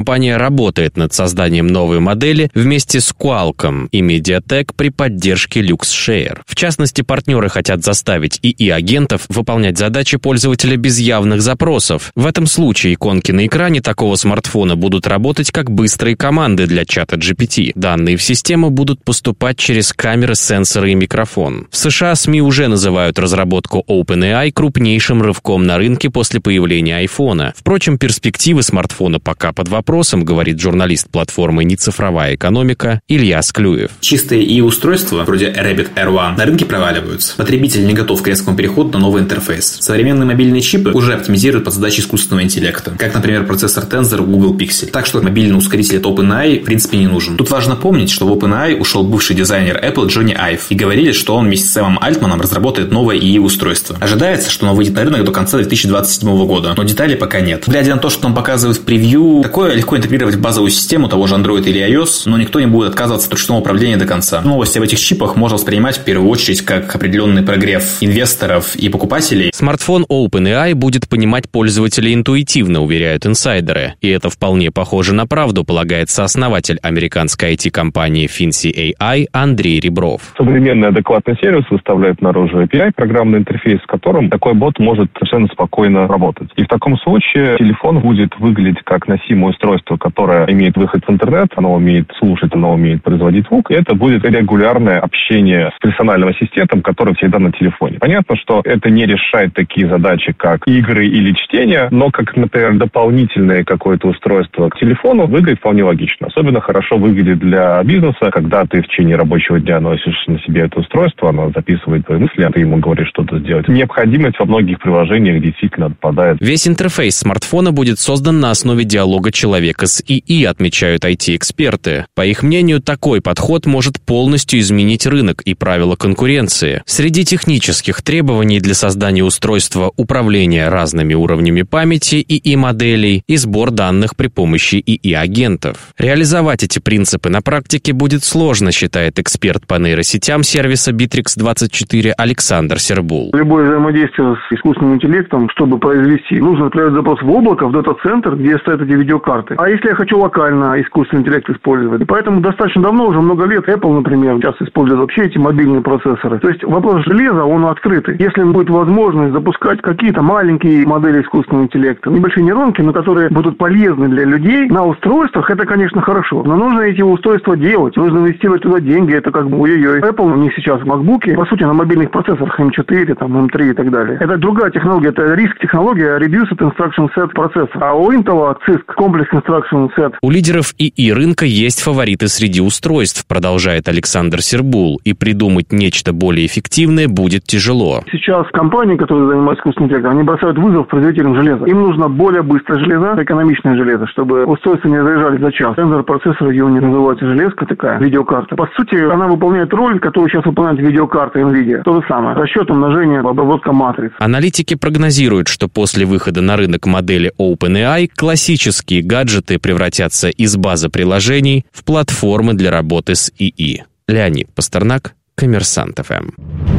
компания работает над созданием новой модели вместе с Qualcomm и Mediatek при поддержке LuxShare. В частности, партнеры хотят заставить ИИ-агентов выполнять задачи пользователя без явных запросов. В этом случае иконки на экране такого смартфона будут работать как быстрые команды для чата GPT. Данные в систему будут поступать через камеры, сенсоры и микрофон. В США СМИ уже называют разработку OpenAI крупнейшим рывком на рынке после появления айфона. Впрочем, перспективы смартфона пока под вопросом, говорит журналист платформы «Нецифровая экономика» Илья Склюев. Чистые ИИ-устройства, вроде Rabbit R1, на рынке проваливаются. Потребитель не готов к резкому переходу на новый интерфейс. Современные мобильные чипы уже оптимизируют под задачи искусственного интеллекта, как, например, процессор Tensor Google Pixel. Так что мобильный ускоритель от OpenAI в принципе не нужен. Тут важно помнить, что в OpenAI ушел бывший дизайнер Apple Джонни Айв, и говорили, что он вместе с Сэмом Альтманом разработает новое ИИ-устройство. Ожидается, что оно выйдет на рынок до конца 2027 года, но деталей пока нет. Глядя на то, что нам показывают в превью, такое легко интегрировать в базовую систему того же Android или iOS, но никто не будет отказываться от ручного управления до конца. Новости об этих чипах можно воспринимать в первую очередь как определенный прогрев инвесторов и покупателей. Смартфон OpenAI будет понимать пользователя интуитивно, уверяют инсайдеры. И это вполне похоже на правду, полагает сооснователь американской IT-компании Fincy AI Андрей Ребров. Современный адекватный сервис выставляет наружу API, программный интерфейс, с которым такой бот может совершенно спокойно работать. И в таком случае телефон будет выглядеть как носимое устройство, которое имеет выход в интернет, оно умеет слушать, оно умеет производить звук. И это будет регулярное общение с персональным ассистентом, который всегда на телефоне. Понятно, что это не решает такие задачи, как игры или чтение, но как, например, дополнительное какое-то устройство к телефону выглядит вполне логично. Особенно хорошо выглядит для бизнеса, когда ты в течение рабочего дня носишь на себе это устройство, оно записывает твои мысли, а ты ему говоришь что-то сделать. Необходимость во многих приложениях действительно отпадает. Весь интерфейс смартфона будет создан на основе диалога человека с ИИ, отмечают IT-эксперты. По их мнению, такой подход может полностью изменить рынок и правила конкуренции. Среди технических требований для создания устройства управления разными уровнями памяти ИИ-моделей и сбор данных при помощи ИИ-агентов. Реализовать эти принципы на практике будет сложно, считает эксперт по нейросетям сервиса Bittrex24 Александр Сербул. Любое взаимодействие с искусственным интеллектом, чтобы произвести, нужно отправить запрос в облако, в дата-центр, где стоят эти видеокарты. А если я хочу локально искусственный интеллект использовать? И поэтому достаточно давно, уже много лет, Apple, например, сейчас использует вообще эти мобильные процессоры. То есть вопрос железа, он открытый. Если будет возможность запускать какие-то маленькие модели искусственного интеллекта, небольшие нейронки, но которые будут полезны для людей на устройствах, это, конечно, хорошо. Но нужно эти устройства делать, нужно инвестировать туда деньги, это как бы ой-ой-ой. Apple, у них сейчас MacBook'и, по сути, на мобильных процессорах M4, там, M3 и так далее. Это другая технология, это RISC-технология, Reduced Instruction Set процессор. А у Intel CISC, Complex Instruction Set. У лидеров ИИ рынка есть фавориты среди устройств, продолжает Александр Сербул, и придумать нечто более эффективное будет тяжело. Сейчас компании, которые занимаются искусственным интеллектом, они бросают вызов производителям железа. Им нужно более быстрое железо, экономичное железо, чтобы устройства не заряжались за час. Тензор процессор, его не называется железка такая, видеокарта. По сути, она выполняет роль, которую сейчас выполняет видеокарта NVIDIA. То же самое. Расчет, умножение, обработка матриц. Аналитики прогнозируют, что после выхода на рынок модели OpenAI классические гаджеты превратятся из базы приложений в платформы для работы с ИИ. Леонид Пастернак, Коммерсант ФМ.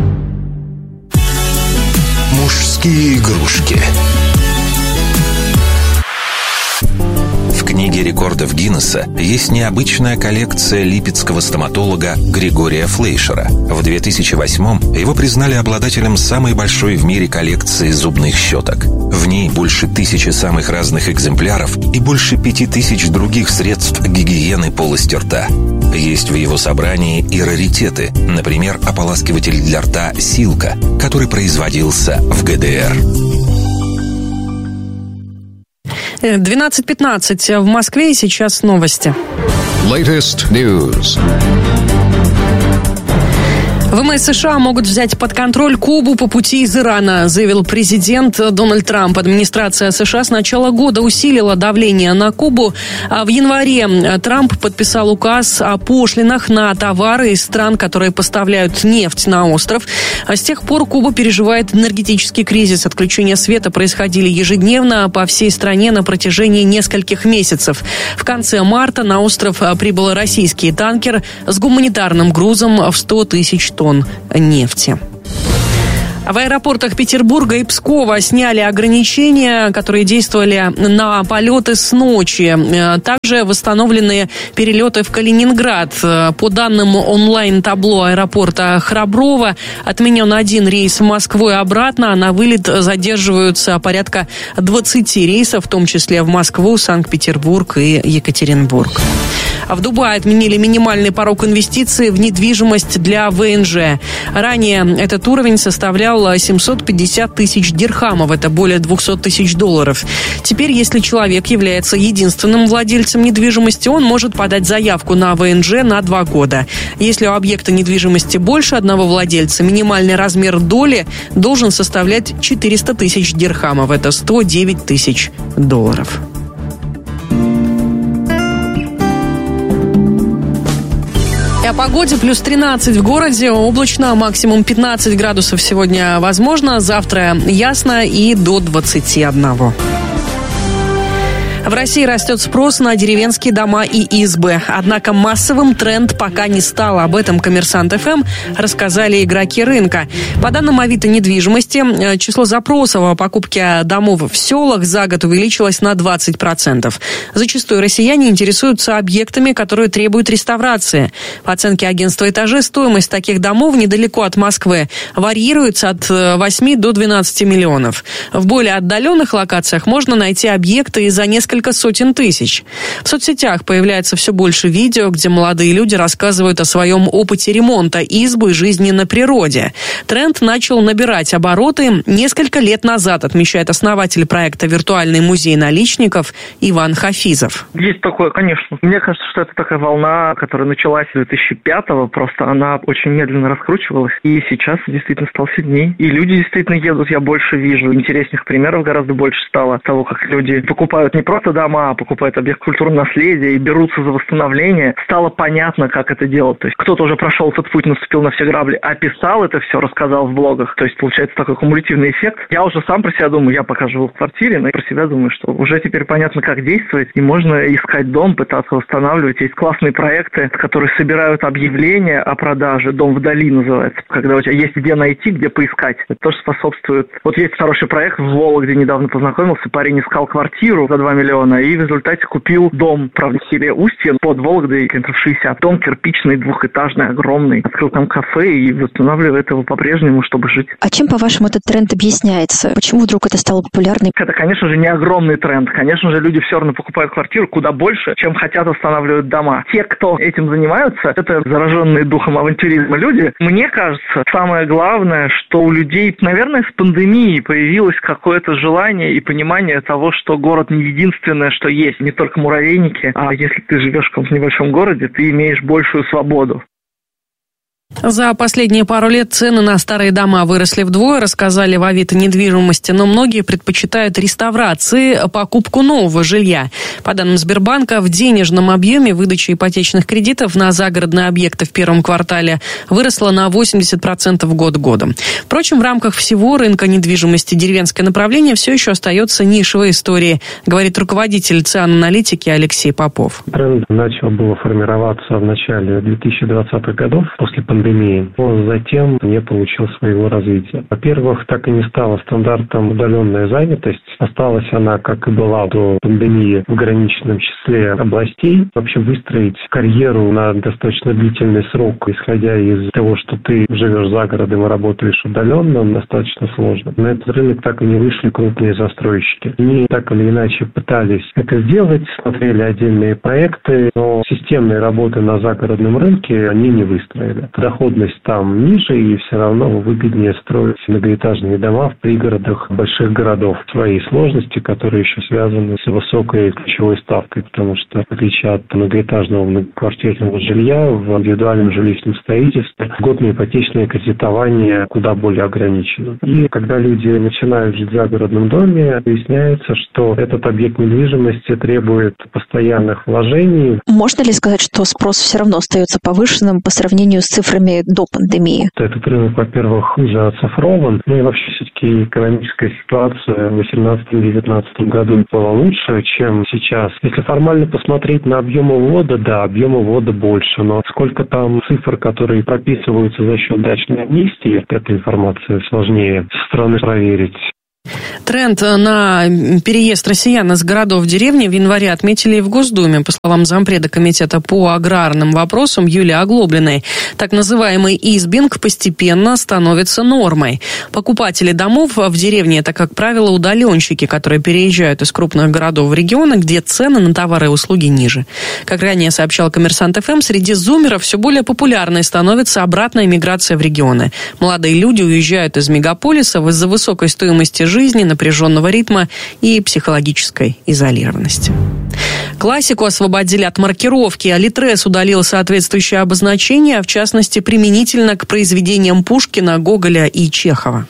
Мужские игрушки. В книге рекордов Гиннесса есть необычная коллекция липецкого стоматолога Григория Флейшера. В 2008-м его признали обладателем самой большой в мире коллекции зубных щеток. В ней больше 1000 самых разных экземпляров и больше 5000 других средств гигиены полости рта. Есть в его собрании и раритеты, например, ополаскиватель для рта «Силка», который производился в ГДР. 12:15 в Москве, и сейчас новости. Latest news. ВМС США могут взять под контроль Кубу по пути из Ирана, заявил президент Дональд Трамп. Администрация США с начала года усилила давление на Кубу. А в январе Трамп подписал указ о пошлинах на товары из стран, которые поставляют нефть на остров. А с тех пор Куба переживает энергетический кризис. Отключения света происходили ежедневно по всей стране на протяжении нескольких месяцев. В конце марта на остров прибыл российский танкер с гуманитарным грузом в 100 тысяч тонн нефти. В аэропортах Петербурга и Пскова сняли ограничения, которые действовали на полеты с ночи. Также восстановлены перелеты в Калининград. По данным онлайн-табло аэропорта Храброво, отменен один рейс в Москву и обратно, а на вылет задерживаются порядка 20 рейсов, в том числе в Москву, Санкт-Петербург и Екатеринбург. В Дубае отменили минимальный порог инвестиций в недвижимость для ВНЖ. Ранее этот уровень составлял 750 тысяч дирхамов, это более 200 тысяч долларов. Теперь, если человек является единственным владельцем недвижимости, он может подать заявку на ВНЖ на 2 года. Если у объекта недвижимости больше одного владельца, минимальный размер доли должен составлять 400 тысяч дирхамов, это 109 тысяч долларов. О погоде. Плюс 13 в городе, облачно, максимум 15 градусов сегодня возможно. Завтра ясно и до 21. В России растет спрос на деревенские дома и избы. Однако массовым тренд пока не стал. Об этом «Коммерсант ФМ» рассказали игроки рынка. По данным Авито недвижимости, число запросов о покупке домов в селах за год увеличилось на 20%. Зачастую россияне интересуются объектами, которые требуют реставрации. По оценке агентства «Этажи», стоимость таких домов недалеко от Москвы варьируется от 8 до 12 миллионов. В более отдаленных локациях можно найти объекты и за несколько сотен тысяч. В соцсетях появляется все больше видео, где молодые люди рассказывают о своем опыте ремонта избы и жизни на природе. Тренд начал набирать обороты несколько лет назад, отмечает основатель проекта «Виртуальный музей наличников» Иван Хафизов. Есть такое, конечно. Мне кажется, что это такая волна, которая началась с 2005-го, просто она очень медленно раскручивалась, и сейчас действительно стал сильней. И люди действительно едут, я больше вижу. Интересных примеров гораздо больше стало того, как люди покупают не просто дома, покупают объект культурного наследия и берутся за восстановление. Стало понятно, как это делать. То есть кто-то уже прошел этот путь, наступил на все грабли, описал это все, рассказал в блогах. То есть получается такой кумулятивный эффект. Я уже сам про себя думаю, я пока живу в квартире, но про себя думаю, что уже теперь понятно, как действовать, и можно искать дом, пытаться восстанавливать. Есть классные проекты, которые собирают объявления о продаже. «Дом вдали» называется. Когда у тебя есть где найти, где поискать. Это тоже способствует. Вот есть хороший проект в Вологде, недавно познакомился. Парень искал квартиру за 2 миллиона и в результате купил дом, правда, в селе Устье, под Вологдой, километров 60. Дом кирпичный, двухэтажный, огромный. Открыл там кафе и восстанавливает его по-прежнему, чтобы жить. А чем, по-вашему, этот тренд объясняется? Почему вдруг это стало популярным? Это, конечно же, не огромный тренд. Конечно же, люди все равно покупают квартиру куда больше, чем хотят восстанавливать дома. Те, кто этим занимаются, это зараженные духом авантюризма люди. Мне кажется, самое главное, что у людей, наверное, с пандемией появилось какое-то желание и понимание того, что город не единственное, что есть. Не только муравейники, а если ты живешь в каком-то небольшом городе, ты имеешь большую свободу. За последние пару лет цены на старые дома выросли вдвое, рассказали в Авито недвижимости, но многие предпочитают реставрации, покупку нового жилья. По данным Сбербанка, в денежном объеме выдача ипотечных кредитов на загородные объекты в первом квартале выросла на 80% год годом. Впрочем, в рамках всего рынка недвижимости деревенское направление все еще остается нишевой историей, говорит руководитель ЦИАН-аналитики Алексей Попов. Тренд начал было формироваться в начале 2020-х годов, после пандемии, но затем не получил своего развития. Во-первых, так и не стала стандартом удаленная занятость. Осталась она, как и была до пандемии, в ограниченном числе областей. Вообще выстроить карьеру на достаточно длительный срок, исходя из того, что ты живешь за городом и работаешь удаленно, достаточно сложно. На этот рынок так и не вышли крупные застройщики. Они так или иначе пытались это сделать, смотрели отдельные проекты, но системной работы на загородном рынке они не выстроили. Доходность там ниже, и все равно выгоднее строить многоэтажные дома в пригородах больших городов. Свои сложности, которые еще связаны с высокой ключевой ставкой, потому что, в отличие от многоэтажного многоквартирного жилья, в индивидуальном жилищном строительстве льготное ипотечное кредитование куда более ограничено. И когда люди начинают жить в загородном доме, выясняется, что этот объект недвижимости требует постоянных вложений. Можно ли сказать, что спрос все равно остается повышенным по сравнению с цифрами цифрами до пандемии? Этот рынок, во-первых, уже оцифрован, и вообще все-таки экономическая ситуация в 2018-2019 году была лучше, чем сейчас. Если формально посмотреть на объемы ввода, да, объемы ввода больше, но сколько там цифр, которые прописываются за счет дачной амнистии, эта информация сложнее со стороны проверить. Тренд на переезд россиян из городов в деревни в январе отметили и в Госдуме. По словам зампреда комитета по аграрным вопросам Юлии Оглоблиной, так называемый избинг постепенно становится нормой. Покупатели домов в деревне – это, как правило, удаленщики, которые переезжают из крупных городов в регионы, где цены на товары и услуги ниже. Как ранее сообщал Коммерсант ФМ, среди зумеров все более популярной становится обратная миграция в регионы. Молодые люди уезжают из мегаполисов из-за высокой стоимости жизни, напряженного ритма и психологической изолированности. Классику освободили от маркировки, а Литрес удалил соответствующее обозначение, в частности, применительно к произведениям Пушкина, Гоголя и Чехова.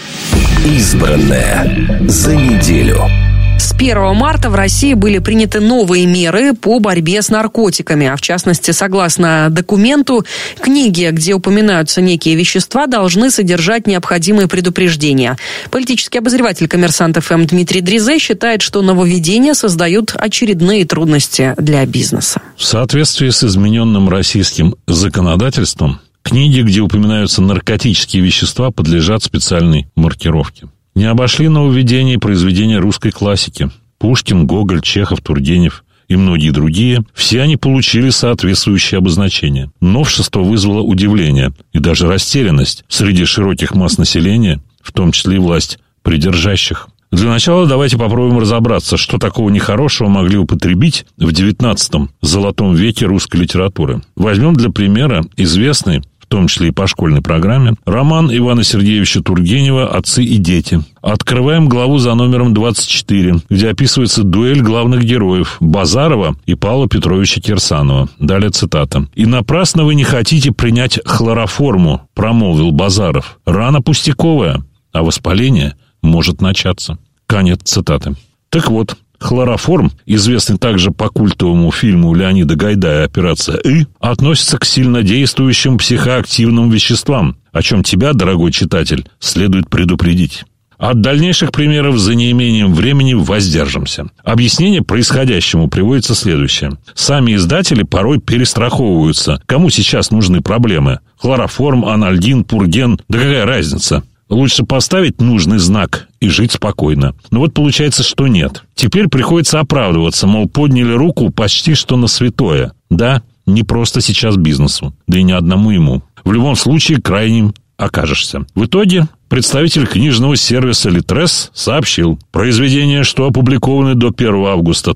Избранное за неделю. С 1 марта в России были приняты новые меры по борьбе с наркотиками. А в частности, согласно документу, книги, где упоминаются некие вещества, должны содержать необходимые предупреждения. Политический обозреватель «Коммерсант ФМ» Дмитрий Дризе считает, что нововведения создают очередные трудности для бизнеса. В соответствии с измененным российским законодательством, книги, где упоминаются наркотические вещества, подлежат специальной маркировке. Не обошли нововведения произведения русской классики. Пушкин, Гоголь, Чехов, Тургенев и многие другие. Все они получили соответствующее обозначение. Новшество вызвало удивление и даже растерянность среди широких масс населения, в том числе и власть придержащих. Для начала давайте попробуем разобраться, что такого нехорошего могли употребить в XIX золотом веке русской литературы. Возьмем для примера известный, в том числе и по школьной программе, роман Ивана Сергеевича Тургенева «Отцы и дети». Открываем главу за номером 24, где описывается дуэль главных героев Базарова и Павла Петровича Кирсанова. Далее цитата. «И напрасно вы не хотите принять хлороформу, промолвил Базаров. Рана пустяковая, а воспаление может начаться». Конец цитаты. Так вот, хлороформ, известный также по культовому фильму Леонида Гайдая «Операция И», относится к сильнодействующим психоактивным веществам, о чем тебя, дорогой читатель, следует предупредить. От дальнейших примеров за неимением времени воздержимся. Объяснение происходящему приводится следующее. Сами издатели порой перестраховываются. Кому сейчас нужны проблемы? Хлороформ, анальгин, пурген, да какая разница? Лучше поставить нужный знак и жить спокойно. Но вот получается, что нет. Теперь приходится оправдываться, мол, подняли руку почти что на святое. Да, не просто сейчас бизнесу, да и не одному ему. В любом случае, крайним окажешься. В итоге представитель книжного сервиса «Литрес» сообщил, произведения, что опубликованы до 1 августа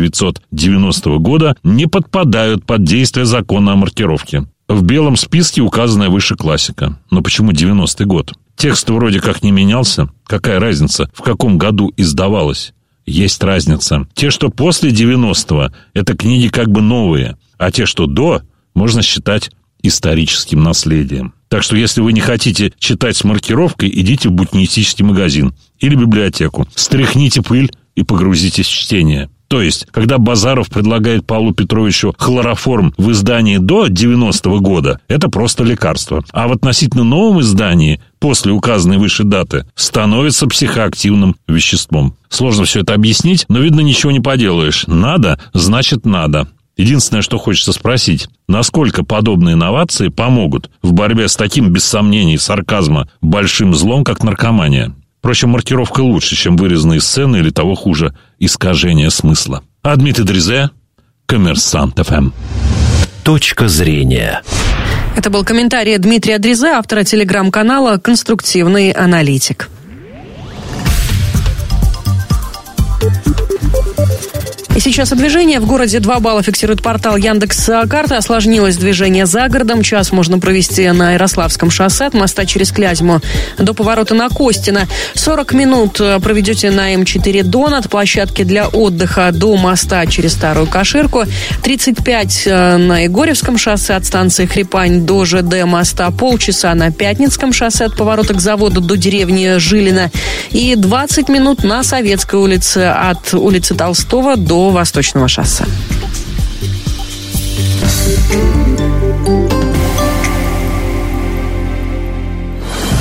1990 года, не подпадают под действие закона о маркировке. В белом списке указанная выше классика. Но почему 90-й год? Текст вроде как не менялся. Какая разница, в каком году издавалось? Есть разница. Те, что после 90-го, это книги как бы новые, а те, что до, можно считать историческим наследием. Так что, если вы не хотите читать с маркировкой, идите в букинистический магазин или библиотеку, стряхните пыль и погрузитесь в чтение. То есть, когда Базаров предлагает Павлу Петровичу хлороформ в издании до 90-го года, это просто лекарство. А в относительно новом издании, после указанной выше даты, становится психоактивным веществом. Сложно все это объяснить, но, видно, ничего не поделаешь. Надо, значит надо. Единственное, что хочется спросить, насколько подобные инновации помогут в борьбе с таким, без сомнений, сарказма, большим злом, как наркомания? Впрочем, маркировка лучше, чем вырезанные сцены или, того хуже, искажение смысла. А Дмитрий Дризе, Коммерсант ФМ. Точка зрения. Это был комментарий Дмитрия Дризе, автора телеграм-канала «Конструктивный аналитик». И сейчас о движении. В городе 2 балла фиксирует портал Яндекс.Карты. Осложнилось движение за городом. Час можно провести на Ярославском шоссе от моста через Клязьму до поворота на Костино. 40 минут проведете на М4 Дон от площадки для отдыха до моста через Старую Каширку. 35 на Егорьевском шоссе от станции Хрипань до ЖД моста. Полчаса на Пятницком шоссе от поворота к заводу до деревни Жилина. И 20 минут на Советской улице от улицы Толстого до Восточного шоссе.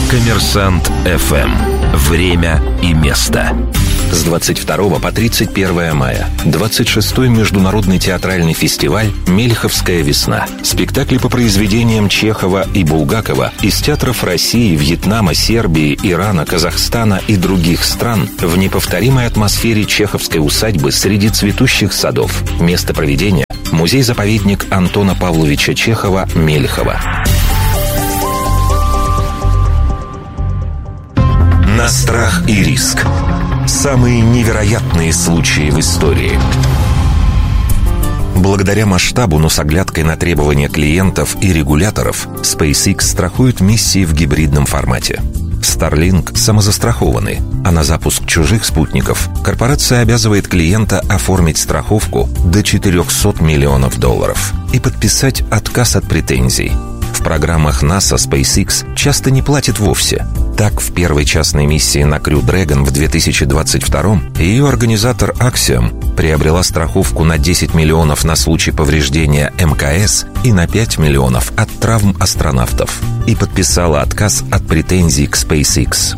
Коммерсант ФМ. Время и место. С 22 по 31 мая 26-й международный театральный фестиваль «Мелиховская весна». Спектакли по произведениям Чехова и Булгакова из театров России, Вьетнама, Сербии, Ирана, Казахстана и других стран в неповторимой атмосфере чеховской усадьбы среди цветущих садов. Место проведения – музей-заповедник Антона Павловича Чехова «Мелихово». На страх и риск. Самые невероятные случаи в истории. Благодаря масштабу, но с оглядкой на требования клиентов и регуляторов, SpaceX страхует миссии в гибридном формате. Starlink самозастрахованы, а на запуск чужих спутников корпорация обязывает клиента оформить страховку до $400 миллионов и подписать отказ от претензий. В программах НАСА SpaceX часто не платит вовсе. Так, в первой частной миссии на Crew Dragon в 2022 ее организатор Axiom приобрела страховку на 10 миллионов на случай повреждения МКС и на 5 миллионов от травм астронавтов и подписала отказ от претензий к SpaceX.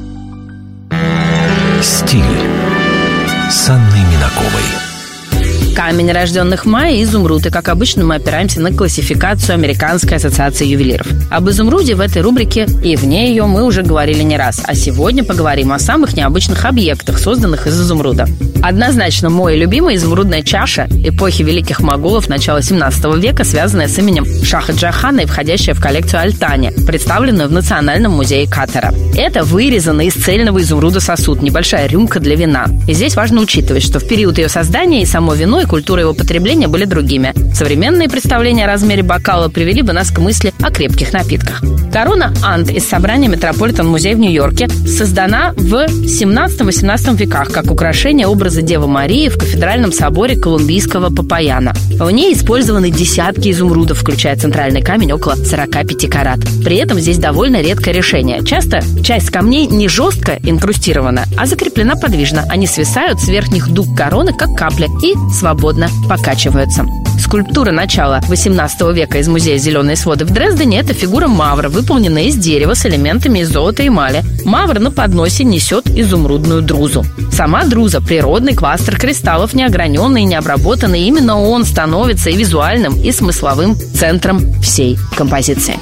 Стиль с Анной Минаковой. Камень рожденных Майя и изумруд. И, как обычно, мы опираемся на классификацию Американской ассоциации ювелиров. Об изумруде в этой рубрике и вне ее мы уже говорили не раз. А сегодня поговорим о самых необычных объектах, созданных из изумруда. Однозначно, мой любимый — изумрудная чаша эпохи великих могулов начала 17 века, связанная с именем Шаха Джахана и входящая в коллекцию Аль-Тани, представленную в Национальном музее Катара. Это вырезанный из цельного изумруда сосуд, небольшая рюмка для вина. И здесь важно учитывать, что в период ее создания и само вино, и культура его потребления были другими. Современные представления о размере бокала привели бы нас к мысли о крепких напитках. Корона Ант из собрания Метрополитен-музей в Нью-Йорке создана в 17-18 веках как украшение образа Девы Марии в кафедральном соборе Колумбийского Попаяна. В ней использованы десятки изумрудов, включая центральный камень около 45 карат. При этом здесь довольно редкое решение. Часто часть камней не жестко инкрустирована, а закреплена подвижно. Они свисают с верхних дуг короны, как капли, и свободно покачиваются. Скульптура начала 18 века из музея «Зеленые своды» в Дрездене – это фигура мавра, выполненная из дерева с элементами из золота и эмали. Мавр на подносе несет изумрудную друзу. Сама друза – природный кластер кристаллов, неограненный и необработанный. Именно он становится и визуальным, и смысловым центром всей композиции.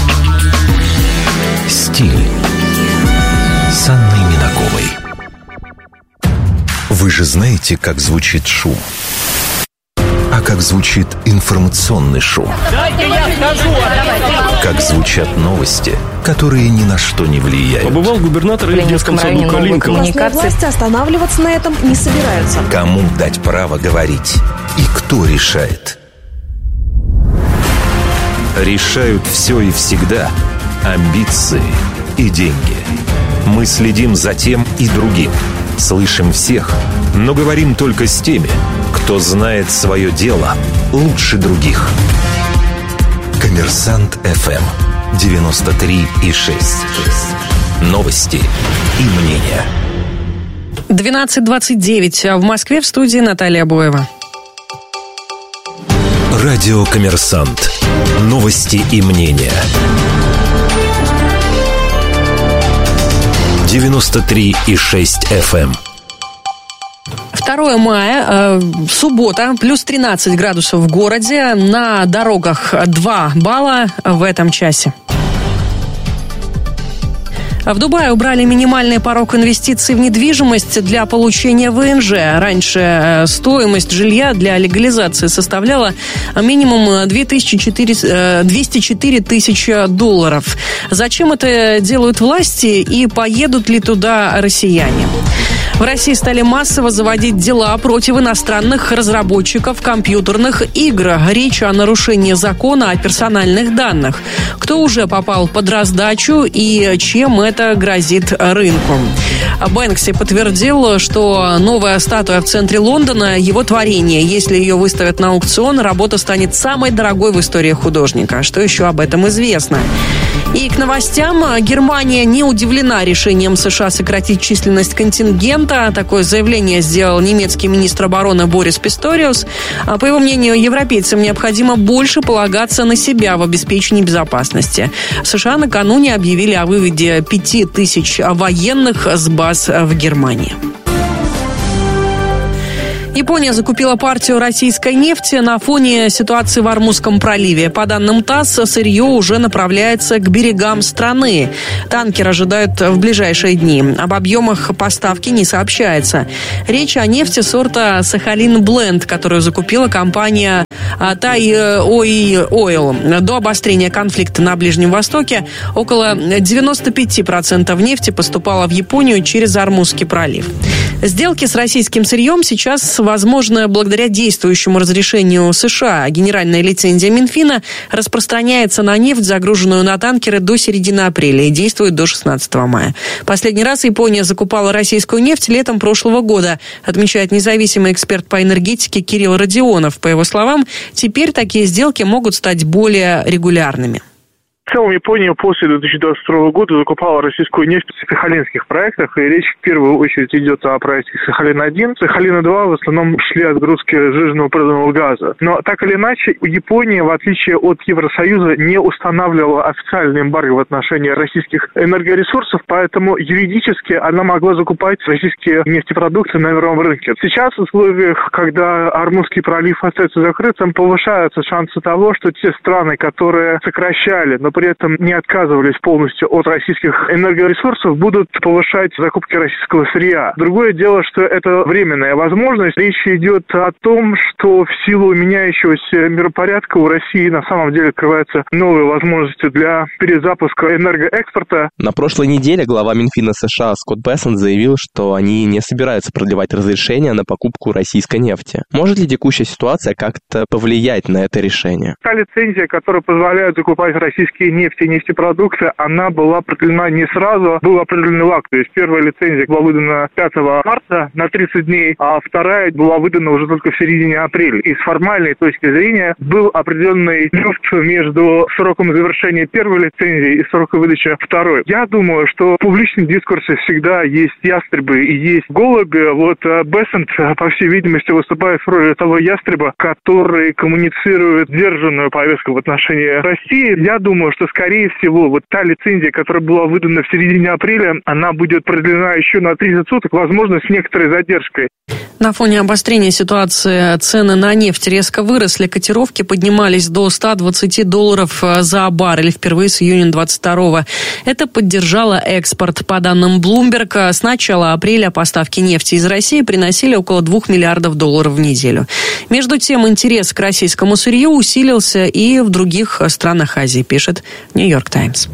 Стиль с Анной Минаковой. Вы же знаете, как звучит шум? А как звучит информационный шум? Дайте я скажу! Как звучат новости, которые ни на что не влияют? Побывал губернатор в детском саду Калинково. Местные власти останавливаться на этом не собираются. Кому дать право говорить? И кто решает? Решают все и всегда амбиции и деньги. Мы следим за тем и другим. Слышим всех, но говорим только с теми, кто знает свое дело лучше других. Коммерсант ФМ 93,6. Новости и мнения. 12:29 в Москве, в студии Наталья Боева. Радио «Коммерсант». Новости и мнения. 93,6 FM. 2 мая, суббота, плюс 13 градусов в городе. На дорогах 2 балла в этом часе. В Дубае убрали минимальный порог инвестиций в недвижимость для получения ВНЖ. Раньше стоимость жилья для легализации составляла минимум $204 тысячи. Зачем это делают власти и поедут ли туда россияне? В России стали массово заводить дела против иностранных разработчиков компьютерных игр. Речь о нарушении закона о персональных данных. Кто уже попал под раздачу и чем это грозит рынку? Бэнкси подтвердил, что новая статуя в центре Лондона – его творение. Если ее выставят на аукцион, работа станет самой дорогой в истории художника. Что еще об этом известно? И к новостям. Германия не удивлена решением США сократить численность контингента президента. Такое заявление сделал немецкий министр обороны Борис Писториус. По его мнению, европейцам необходимо больше полагаться на себя в обеспечении безопасности. США накануне объявили о выводе 5000 военных с баз в Германии. Япония закупила партию российской нефти на фоне ситуации в Ормузском проливе. По данным ТАСС, сырье уже направляется к берегам страны. Танкер ожидают в ближайшие дни. Об объемах поставки не сообщается. Речь о нефти сорта Сахалин Бленд, которую закупила компания Thai Oil. До обострения конфликта на Ближнем Востоке около 95% нефти поступало в Японию через Ормузский пролив. Сделки с российским сырьем сейчас возможны благодаря действующему разрешению США. Генеральная лицензия Минфина распространяется на нефть, загруженную на танкеры, до середины апреля и действует до 16 мая. Последний раз Япония закупала российскую нефть летом прошлого года, отмечает независимый эксперт по энергетике Кирилл Родионов. По его словам, теперь такие сделки могут стать более регулярными. В целом Япония после 2022 года закупала российскую нефть в сахалинских проектах, и речь в первую очередь идет о проекте Сахалин-1. Сахалин-2 в основном шли отгрузки сжиженного природного газа. Но так или иначе, Япония, в отличие от Евросоюза, не устанавливала официальный эмбарго в отношении российских энергоресурсов, поэтому юридически она могла закупать российские нефтепродукты на мировом рынке. Сейчас в условиях, когда Ормузский пролив остается закрытым, повышаются шансы того, что те страны, которые сокращали, но при этом не отказывались полностью от российских энергоресурсов, будут повышать закупки российского сырья. Другое дело, что это временная возможность. Речь идет о том, что в силу меняющегося миропорядка у России на самом деле открываются новые возможности для перезапуска энергоэкспорта. На прошлой неделе глава Минфина США Скотт Бессент заявил, что они не собираются продлевать разрешение на покупку российской нефти. Может ли текущая ситуация как-то повлиять на это решение? Та лицензия, которая позволяет закупать российские нефти и нефтепродукты, она была продлена не сразу, был определенный лаг. То есть первая лицензия была выдана 5 марта на 30 дней, а вторая была выдана уже только в середине апреля. И с формальной точки зрения был определенный люфт между сроком завершения первой лицензии и сроком выдачи второй. Я думаю, что в публичном дискурсе всегда есть ястребы и есть голуби. Вот Бессент, по всей видимости, выступает в роли того ястреба, который коммуницирует сдержанную повестку в отношении России. Я думаю, что, скорее всего, вот та лицензия, которая была выдана в середине апреля, она будет продлена еще на 30 суток, возможно, с некоторой задержкой. На фоне обострения ситуации цены на нефть резко выросли. Котировки поднимались до $120 за баррель впервые с июня 2022. Это поддержало экспорт. По данным Bloomberg, с начала апреля поставки нефти из России приносили около $2 миллиардов в неделю. Между тем, интерес к российскому сырью усилился и в других странах Азии, пишет Нью-Йорк Таймс.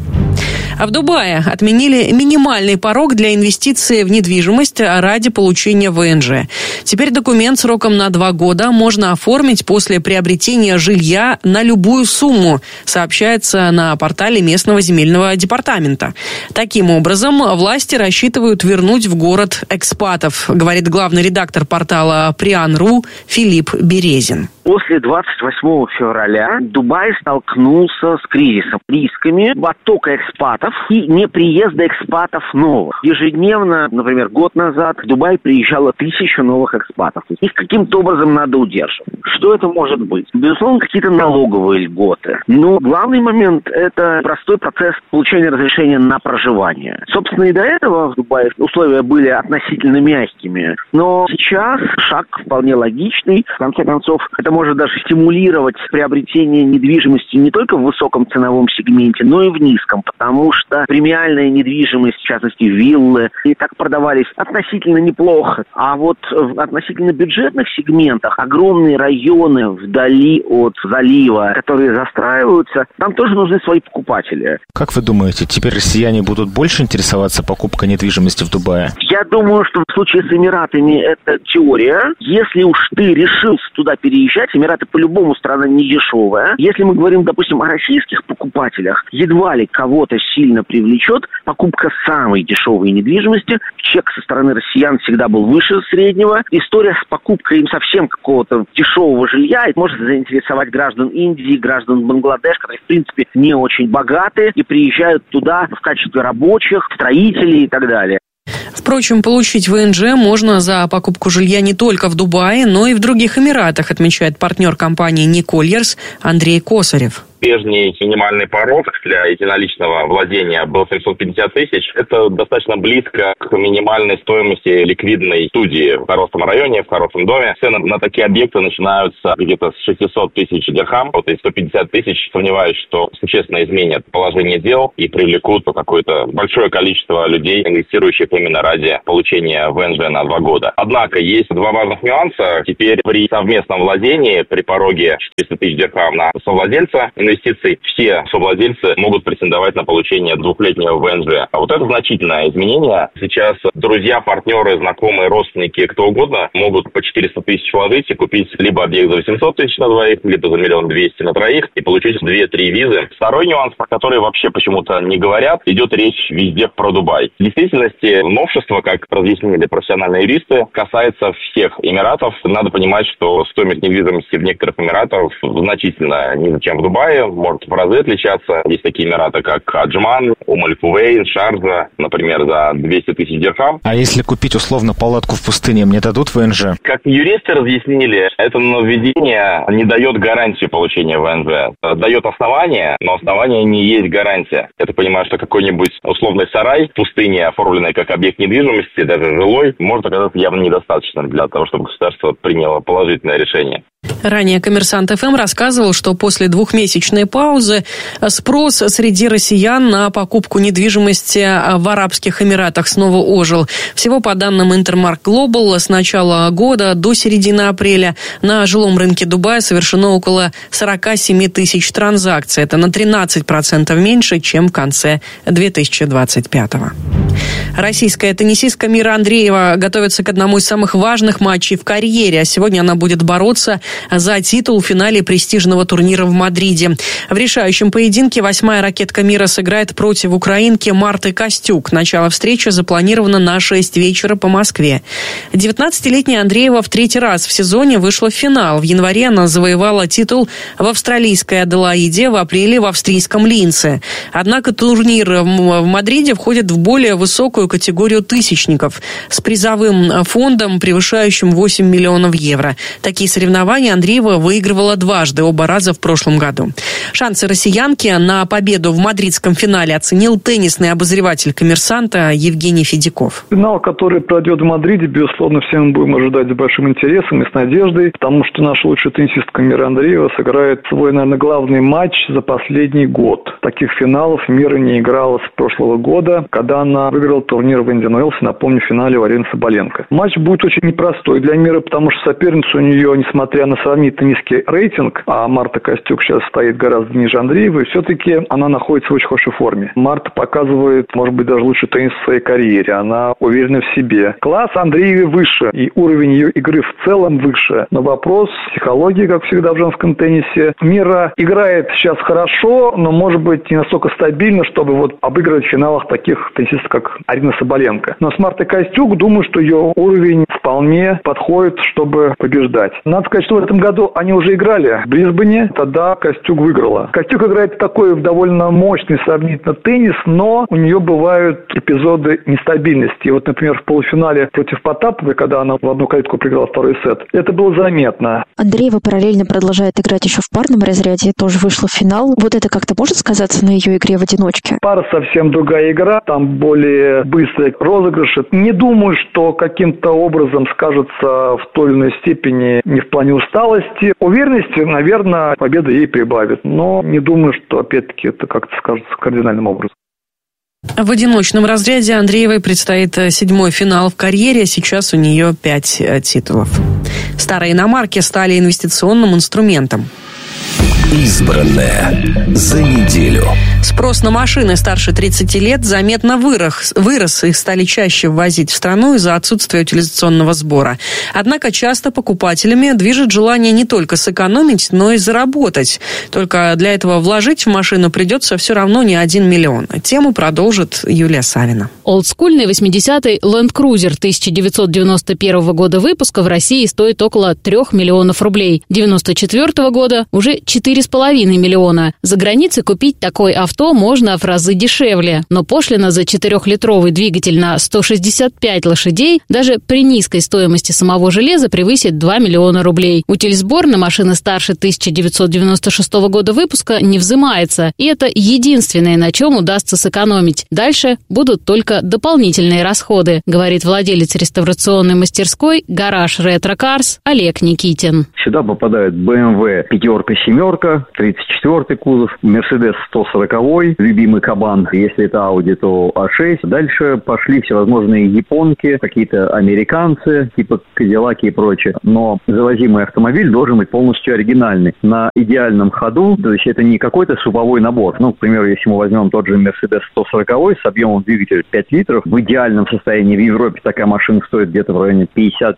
А в Дубае отменили минимальный порог для инвестиций в недвижимость ради получения ВНЖ. Теперь документ сроком на 2 года можно оформить после приобретения жилья на любую сумму, сообщается на портале местного земельного департамента. Таким образом, власти рассчитывают вернуть в город экспатов, говорит главный редактор портала Приан.ру Филипп Березин. После 28 февраля Дубай столкнулся с кризисом, рисками оттока экспатов и неприезда экспатов новых. Ежедневно, например, год назад в Дубай приезжало 1000 новых экспатов. Их каким-то образом надо удерживать. Что это может быть? Безусловно, какие-то налоговые льготы. Но главный момент – это простой процесс получения разрешения на проживание. Собственно, и до этого в Дубае условия были относительно мягкими. Но сейчас шаг вполне логичный. В конце концов, это может даже стимулировать приобретение недвижимости не только в высоком ценовом сегменте, но и в низком, потому что премиальная недвижимость, в частности виллы, и так продавались относительно неплохо. А вот в относительно бюджетных сегментах огромные районы вдали от залива, которые застраиваются, там тоже нужны свои покупатели. Как вы думаете, теперь россияне будут больше интересоваться покупкой недвижимости в Дубае? Я думаю, что в случае с Эмиратами это теория. Если уж ты решился туда переезжать, Эмираты по-любому страна не дешевая. Если мы говорим, допустим, о российских покупателях, едва ли кого-то сильно привлечет покупка самой дешевой недвижимости. Чек со стороны россиян всегда был выше среднего. История с покупкой им совсем какого-то дешевого жилья может заинтересовать граждан Индии, граждан Бангладеш, которые, в принципе, не очень богаты и приезжают туда в качестве рабочих, строителей и так далее. В Впрочем, получить ВНЖ можно за покупку жилья не только в Дубае, но и в других Эмиратах, отмечает партнер компании «Никольерс» Андрей Косарев. Прежний минимальный порог для единоличного владения был 750 тысяч. Это достаточно близко к минимальной стоимости ликвидной студии в хорошем районе, в хорошем доме. Цены на такие объекты начинаются где-то с 600 тысяч дирхам. Вот и 150 тысяч, сомневаюсь, что существенно изменят положение дел и привлекут какое-то большое количество людей, инвестирующих именно ради получения ВНЖ на 2 года. Однако есть два важных нюанса. Теперь при совместном владении, при пороге 400 тысяч дирхам на совладельца, инвестиций, все совладельцы могут претендовать на получение 2-летнего ВНЖ. А вот это значительное изменение. Сейчас друзья, партнеры, знакомые, родственники, кто угодно могут по 400 тысяч вложить и купить либо объект за 800 тысяч на двоих, либо за 1 200 000 на троих и получить 2-3 визы. Второй нюанс, про который вообще почему-то не говорят, идет речь везде про Дубай. В действительности новшество, как разъяснили профессиональные юристы, касается всех Эмиратов. Надо понимать, что стоимость недвижимости в некоторых Эмиратах значительно ниже, чем в Дубае. Может в разы отличаться. Есть такие Эмираты, как Аджман, Аль-Кувейн, Шарджа, например, за 200 тысяч дирхам. А если купить условно палатку в пустыне, мне дадут ВНЖ? Как юристы разъяснили, это нововведение не дает гарантии получения ВНЖ. Дает основание, но основание не есть гарантия. Я так понимаю, что какой-нибудь условный сарай в пустыне, оформленный как объект недвижимости, даже жилой, может оказаться явно недостаточным для того, чтобы государство приняло положительное решение. Ранее «Коммерсант ФМ» рассказывал, что после 2-месячной паузы спрос среди россиян на покупку недвижимости в Арабских Эмиратах снова ожил. Всего по данным Intermark Global с начала года до середины апреля на жилом рынке Дубая совершено около 47 тысяч транзакций. Это на 13% меньше, чем в конце 2025-го. Российская теннисистка Мира Андреева готовится к одному из самых важных матчей в карьере. А сегодня она будет бороться за титул в финале престижного турнира в Мадриде. В решающем поединке 8-я ракетка мира сыграет против украинки Марты Костюк. Начало встречи запланировано на 6 вечера по Москве. 19-летняя Андреева в 3-й раз в сезоне вышла в финал. В январе она завоевала титул в австралийской Аделаиде, в апреле в австрийском Линце. Однако турнир в Мадриде входит в более высокую категорию тысячников с призовым фондом, превышающим 8 миллионов евро. Такие соревнования Андреева выигрывала дважды, оба раза в прошлом году. Шансы россиянки на победу в мадридском финале оценил теннисный обозреватель «Коммерсанта» Евгений Федяков. Финал, который пройдет в Мадриде, безусловно, всем мы будем ожидать с большим интересом и с надеждой, потому что наша лучшая теннисистка Мира Андреева сыграет свой, наверное, главный матч за последний год. Таких финалов Мира не играла с прошлого года, когда она выиграла турнир в Индиан Уэллсе, напомню, в финале у Арины Соболенко. Матч будет очень непростой для Мира, потому что соперница у нее, несмотря на сравнительно низкий рейтинг, а Марта Костюк сейчас стоит гораздо ниже Андреевой, все-таки она находится в очень хорошей форме. Марта показывает, может быть, даже лучший теннис в своей карьере. Она уверена в себе. Класс Андреевой выше, и уровень ее игры в целом выше. Но вопрос психологии, как всегда в женском теннисе. Мира играет сейчас хорошо, но, может быть, не настолько стабильно, чтобы вот обыгрывать в финалах таких теннисистов, как Арина Соболенко. Но с Мартой Костюк, думаю, что ее уровень вполне подходит, чтобы побеждать. Надо сказать, что в этом году они уже играли в Брисбене, тогда Костюк выиграла. Костюк играет такой довольно мощный сравнительно теннис, но у нее бывают эпизоды нестабильности. И вот, например, в полуфинале против Потаповой, когда она в одну калитку проиграла второй сет, это было заметно. Андреева параллельно продолжает играть еще в парном разряде, тоже вышла в финал. Вот это как-то может сказаться на ее игре в одиночке? Пара совсем другая игра, там более быстрые розыгрыши. Не думаю, что каким-то образом скажется в той или иной степени не в плане усталости. Уверенности, наверное, победа ей прибавит. Но не думаю, что, опять-таки, это как-то скажется кардинальным образом. В одиночном разряде Андреевой предстоит 7-й финал в карьере. Сейчас у нее 5 титулов. Старые иномарки стали инвестиционным инструментом. Избранное за неделю. Спрос на машины старше 30 лет заметно вырос. Их стали чаще ввозить в страну из-за отсутствия утилизационного сбора. Однако часто покупателями движет желание не только сэкономить, но и заработать. Только для этого вложить в машину придется все равно не 1 миллион. Тему продолжит Юлия Савина. Олдскульный 80-й Land Cruiser 1991 года выпуска в России стоит около 3 миллионов рублей. 1994 года уже 4 4,5 миллиона. За границей купить такое авто можно в разы дешевле, но пошлина за 4-литровый двигатель на 165 лошадей даже при низкой стоимости самого железа превысит 2 миллиона рублей. Утильсбор на машины старше 1996 года выпуска не взимается, и это единственное, на чем удастся сэкономить. Дальше будут только дополнительные расходы, говорит владелец реставрационной мастерской «Гараж Ретро Карс» Олег Никитин. Сюда попадают BMW 5-семерка, 34-й кузов, Mercedes 140-й, любимый Кабан, если это Audi, то A6. Дальше пошли всевозможные японки, какие-то американцы, типа Кадиллаки и прочее. Но завозимый автомобиль должен быть полностью оригинальный, на идеальном ходу, то есть это не какой-то суповой набор. Ну, к примеру, если мы возьмем тот же Mercedes 140-й с объемом двигателя 5 литров, в идеальном состоянии в Европе такая машина стоит где-то в районе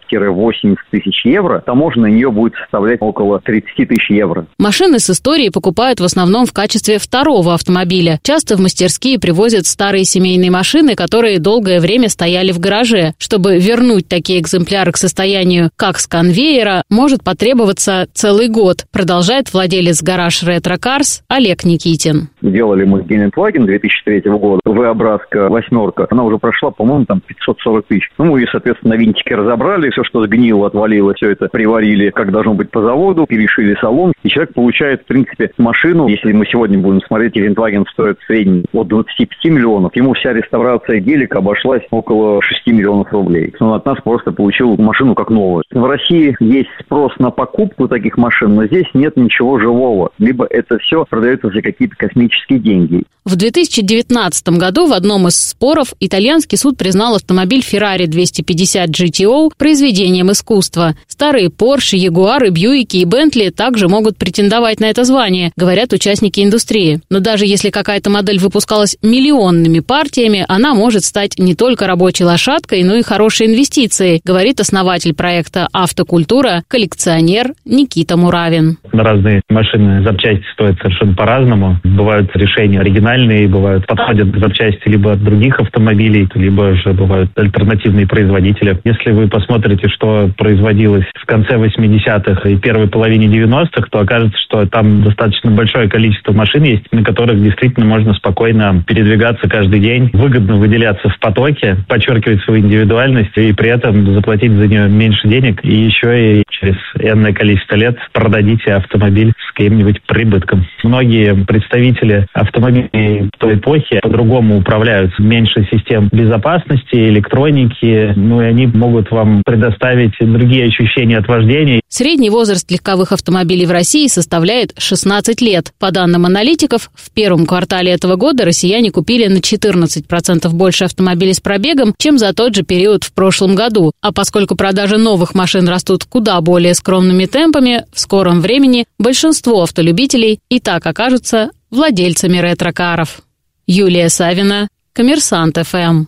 50-80 тысяч евро, таможня на нее будет составлять около 30 тысяч евро. Машины с историей покупают в основном в качестве второго автомобиля. Часто в мастерские привозят старые семейные машины, которые долгое время стояли в гараже. Чтобы вернуть такие экземпляры к состоянию, как с конвейера, может потребоваться целый год, продолжает владелец «Гараж Ретро Карс» Олег Никитин. Делали мы Гелендваген 2003 года, V-образка 8, она уже прошла, по-моему, там 540 тысяч. Ну, мы ее, соответственно, на винтики разобрали, все, что сгнило, отвалило, все это приварили, как должно быть по заводу, перешили салон, и человек получает, в принципе, машину. Если мы сегодня будем смотреть, Гелендваген стоит в среднем от 25 миллионов, ему вся реставрация гелика обошлась около 6 миллионов рублей. Он от нас просто получил машину как новую. В России есть спрос на покупку таких машин, но здесь нет ничего живого. Либо это все продается за какие-то космические деньги. В 2019 году в одном из споров итальянский суд признал автомобиль Ferrari 250 GTO произведением искусства. Старые Porsche, Jaguar, Бьюики и Bentley также могут претендовать на это звание, говорят участники индустрии. Но даже если какая-то модель выпускалась миллионными партиями, она может стать не только рабочей лошадкой, но и хорошей инвестицией, говорит основатель проекта «Автокультура», коллекционер Никита Муравин. Разные машины, запчасти стоят совершенно по-разному. Бывают решения оригинальные, бывают подходят запчасти либо от других автомобилей, либо же бывают альтернативные производители. Если вы посмотрите, что производилось в конце 80-х и первой половине 90-х, то окажется, что там достаточно большое количество машин есть, на которых действительно можно спокойно передвигаться каждый день, выгодно выделяться в потоке, подчеркивать свою индивидуальность и при этом заплатить за нее меньше денег, и еще и через энное количество лет продадите автомобиль с каким-нибудь прибытком. Многие представители автомобилей той эпохи по-другому управляются. Меньше систем безопасности, электроники, и они могут вам предоставить другие ощущения от вождения. Средний возраст легковых автомобилей в России составляет 16 лет. По данным аналитиков, в первом квартале этого года россияне купили на 14% больше автомобилей с пробегом, чем за тот же период в прошлом году. А поскольку продажи новых машин растут куда более скромными темпами, в скором времени большинство автолюбителей и так окажутся владельцами ретро-каров. Юлия Савина, Коммерсант ФМ.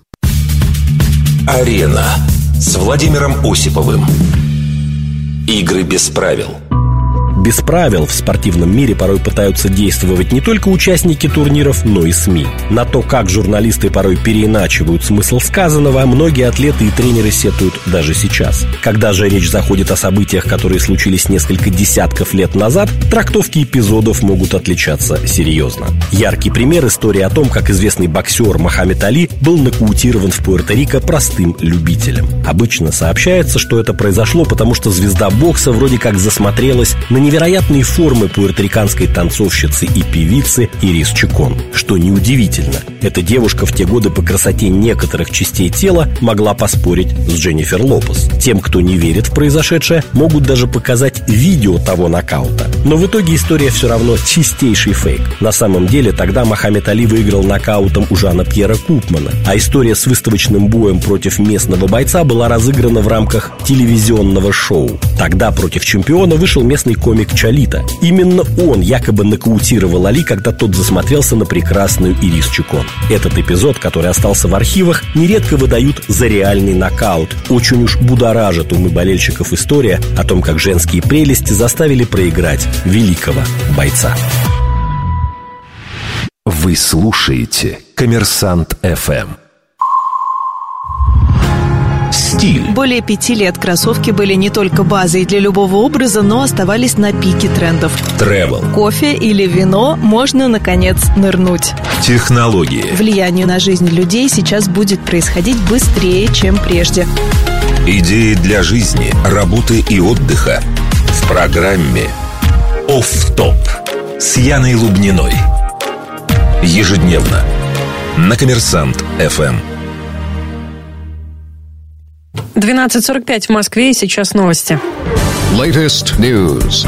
Арена с Владимиром Осиповым. Игры без правил. Без правил в спортивном мире порой пытаются действовать не только участники турниров, но и СМИ. На то, как журналисты порой переиначивают смысл сказанного, многие атлеты и тренеры сетуют даже сейчас. Когда же речь заходит о событиях, которые случились несколько десятков лет назад, трактовки эпизодов могут отличаться серьезно. Яркий пример — история о том, как известный боксер Мохаммед Али был нокаутирован в Пуэрто-Рико простым любителем. Обычно сообщается, что это произошло, потому что звезда бокса вроде как засмотрелась на невероятные формы пуэрториканской танцовщицы и певицы Ирис Чикон. Что неудивительно, эта девушка в те годы по красоте некоторых частей тела могла поспорить с Дженнифер Лопес. Тем, кто не верит в произошедшее, могут даже показать видео того нокаута. Но в итоге история все равно чистейший фейк. На самом деле тогда Мохаммед Али выиграл нокаутом у Жана-Пьера Купмана, а история с выставочным боем против местного бойца была разыграна в рамках телевизионного шоу. Тогда против чемпиона вышел местный комик Чолита. Именно он якобы нокаутировал Али, когда тот засмотрелся на прекрасную Ирис Чикон. Этот эпизод, который остался в архивах, нередко выдают за реальный нокаут. Очень уж будоражит умы болельщиков история о том, как женские прелести заставили проиграть великого бойца. Вы слушаете Коммерсант ФМ. стиль. Более 5 лет кроссовки были не только базой для любого образа, но оставались на пике трендов. Travel. Кофе или вино можно, наконец, нырнуть. Технологии. Влияние на жизнь людей сейчас будет происходить быстрее, чем прежде. Идеи для жизни, работы и отдыха в программе «Офф-топ» с Яной Лубниной. Ежедневно на Коммерсант ФМ. 12:45 в Москве, сейчас новости. Latest news.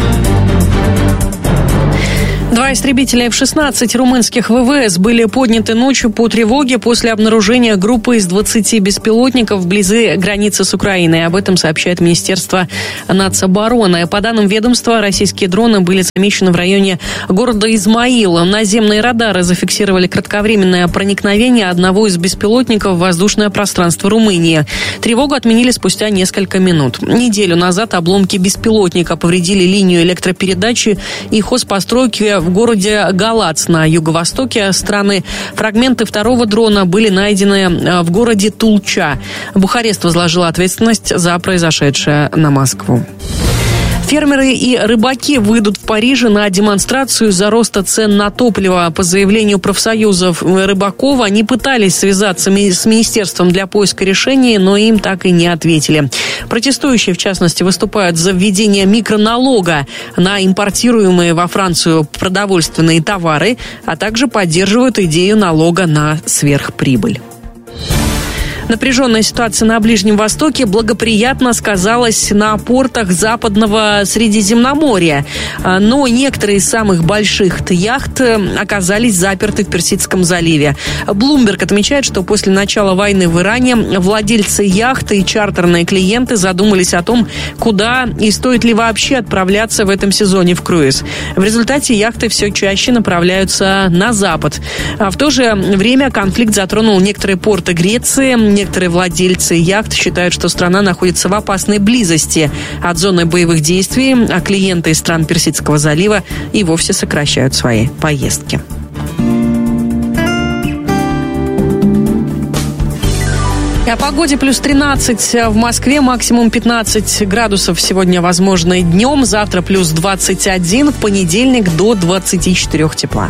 2 истребителя F-16 румынских ВВС были подняты ночью по тревоге после обнаружения группы из 20 беспилотников вблизи границы с Украиной. Об этом сообщает Министерство нацобороны. По данным ведомства, российские дроны были замечены в районе города Измаил. Наземные радары зафиксировали кратковременное проникновение одного из беспилотников в воздушное пространство Румынии. Тревогу отменили спустя несколько минут. Неделю назад обломки беспилотника повредили линию электропередачи и хозпостройки в городе Галац на юго-востоке страны. Фрагменты второго дрона были найдены в городе Тулча. Бухарест возложил ответственность за произошедшее на Москву. Фермеры и рыбаки выйдут в Париже на демонстрацию из-за роста цен на топливо. По заявлению профсоюзов рыбаков, они пытались связаться с министерством для поиска решения, но им так и не ответили. Протестующие, в частности, выступают за введение микроналога на импортируемые во Францию продовольственные товары, а также поддерживают идею налога на сверхприбыль. Напряженная ситуация на Ближнем Востоке благоприятно сказалась на портах Западного Средиземноморья. Но некоторые из самых больших яхт оказались заперты в Персидском заливе. Bloomberg отмечает, что после начала войны в Иране владельцы яхт и чартерные клиенты задумались о том, куда и стоит ли вообще отправляться в этом сезоне в круиз. В результате яхты все чаще направляются на запад. А в то же время конфликт затронул некоторые порты Греции. Некоторые владельцы яхт считают, что страна находится в опасной близости от зоны боевых действий, а клиенты из стран Персидского залива и вовсе сокращают свои поездки. О погоде: плюс 13 в Москве, максимум 15 градусов сегодня возможно днем, завтра плюс 21, в понедельник до 24 тепла.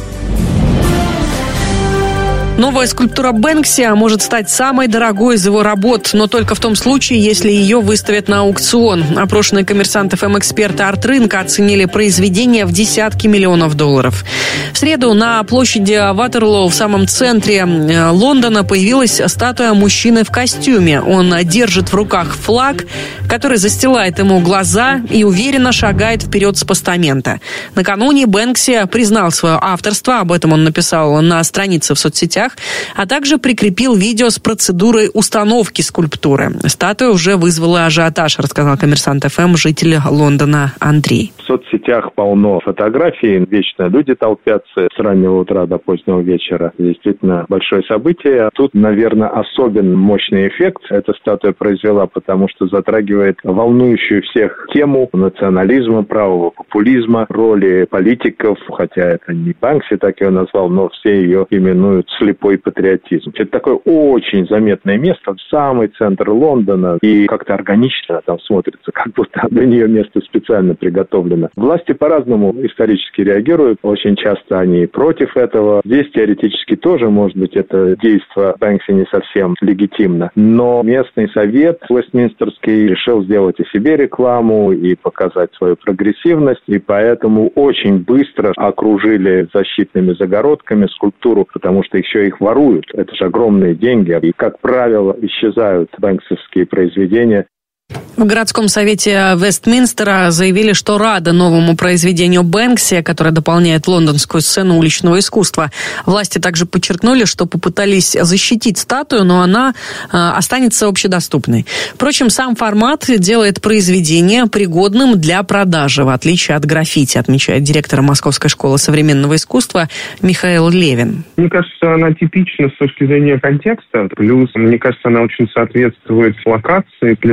Новая скульптура Бэнкси может стать самой дорогой из его работ, но только в том случае, если ее выставят на аукцион. Опрошенные «Коммерсант ФМ» эксперты арт-рынка оценили произведение в десятки миллионов долларов. В среду на площади Ватерлоо в самом центре Лондона появилась статуя мужчины в костюме. Он держит в руках флаг, который застилает ему глаза и уверенно шагает вперед с постамента. Накануне Бэнкси признал свое авторство, об этом он написал на странице в соцсетях, а также прикрепил видео с процедурой установки скульптуры. Статуя уже вызвала ажиотаж, рассказал «Коммерсант ФМ» житель Лондона Андрей. В соцсетях полно фотографий, вечно люди толпятся с раннего утра до позднего вечера. Действительно большое событие. Тут, наверное, особенно мощный эффект эта статуя произвела, потому что затрагивает волнующую всех тему национализма, правого популизма, роли политиков, хотя это не Бэнкси так ее назвал, но все ее именуют слепой патриотизм. Это такое очень заметное место, самый центр Лондона, и как-то органично там смотрится, как будто для нее место специально приготовлено. Власти по-разному исторически реагируют, очень часто они против этого. Здесь теоретически тоже, может быть, это действие Бэнкси не совсем легитимно, но местный совет Вестминстерский решил сделать и себе рекламу, и показать свою прогрессивность, и поэтому очень быстро окружили защитными загородками скульптуру, потому что еще их воруют. Это же огромные деньги. И, как правило, исчезают бэнксовские произведения. В городском совете Вестминстера заявили, что рады новому произведению Бэнкси, которое дополняет лондонскую сцену уличного искусства. Власти также подчеркнули, что попытались защитить статую, но она останется общедоступной. Впрочем, сам формат делает произведение пригодным для продажи, в отличие от граффити, отмечает директор Московской школы современного искусства Михаил Левин. Мне кажется, она типична с точки зрения контекста. Плюс, мне кажется, она очень соответствует локации для того, чтобы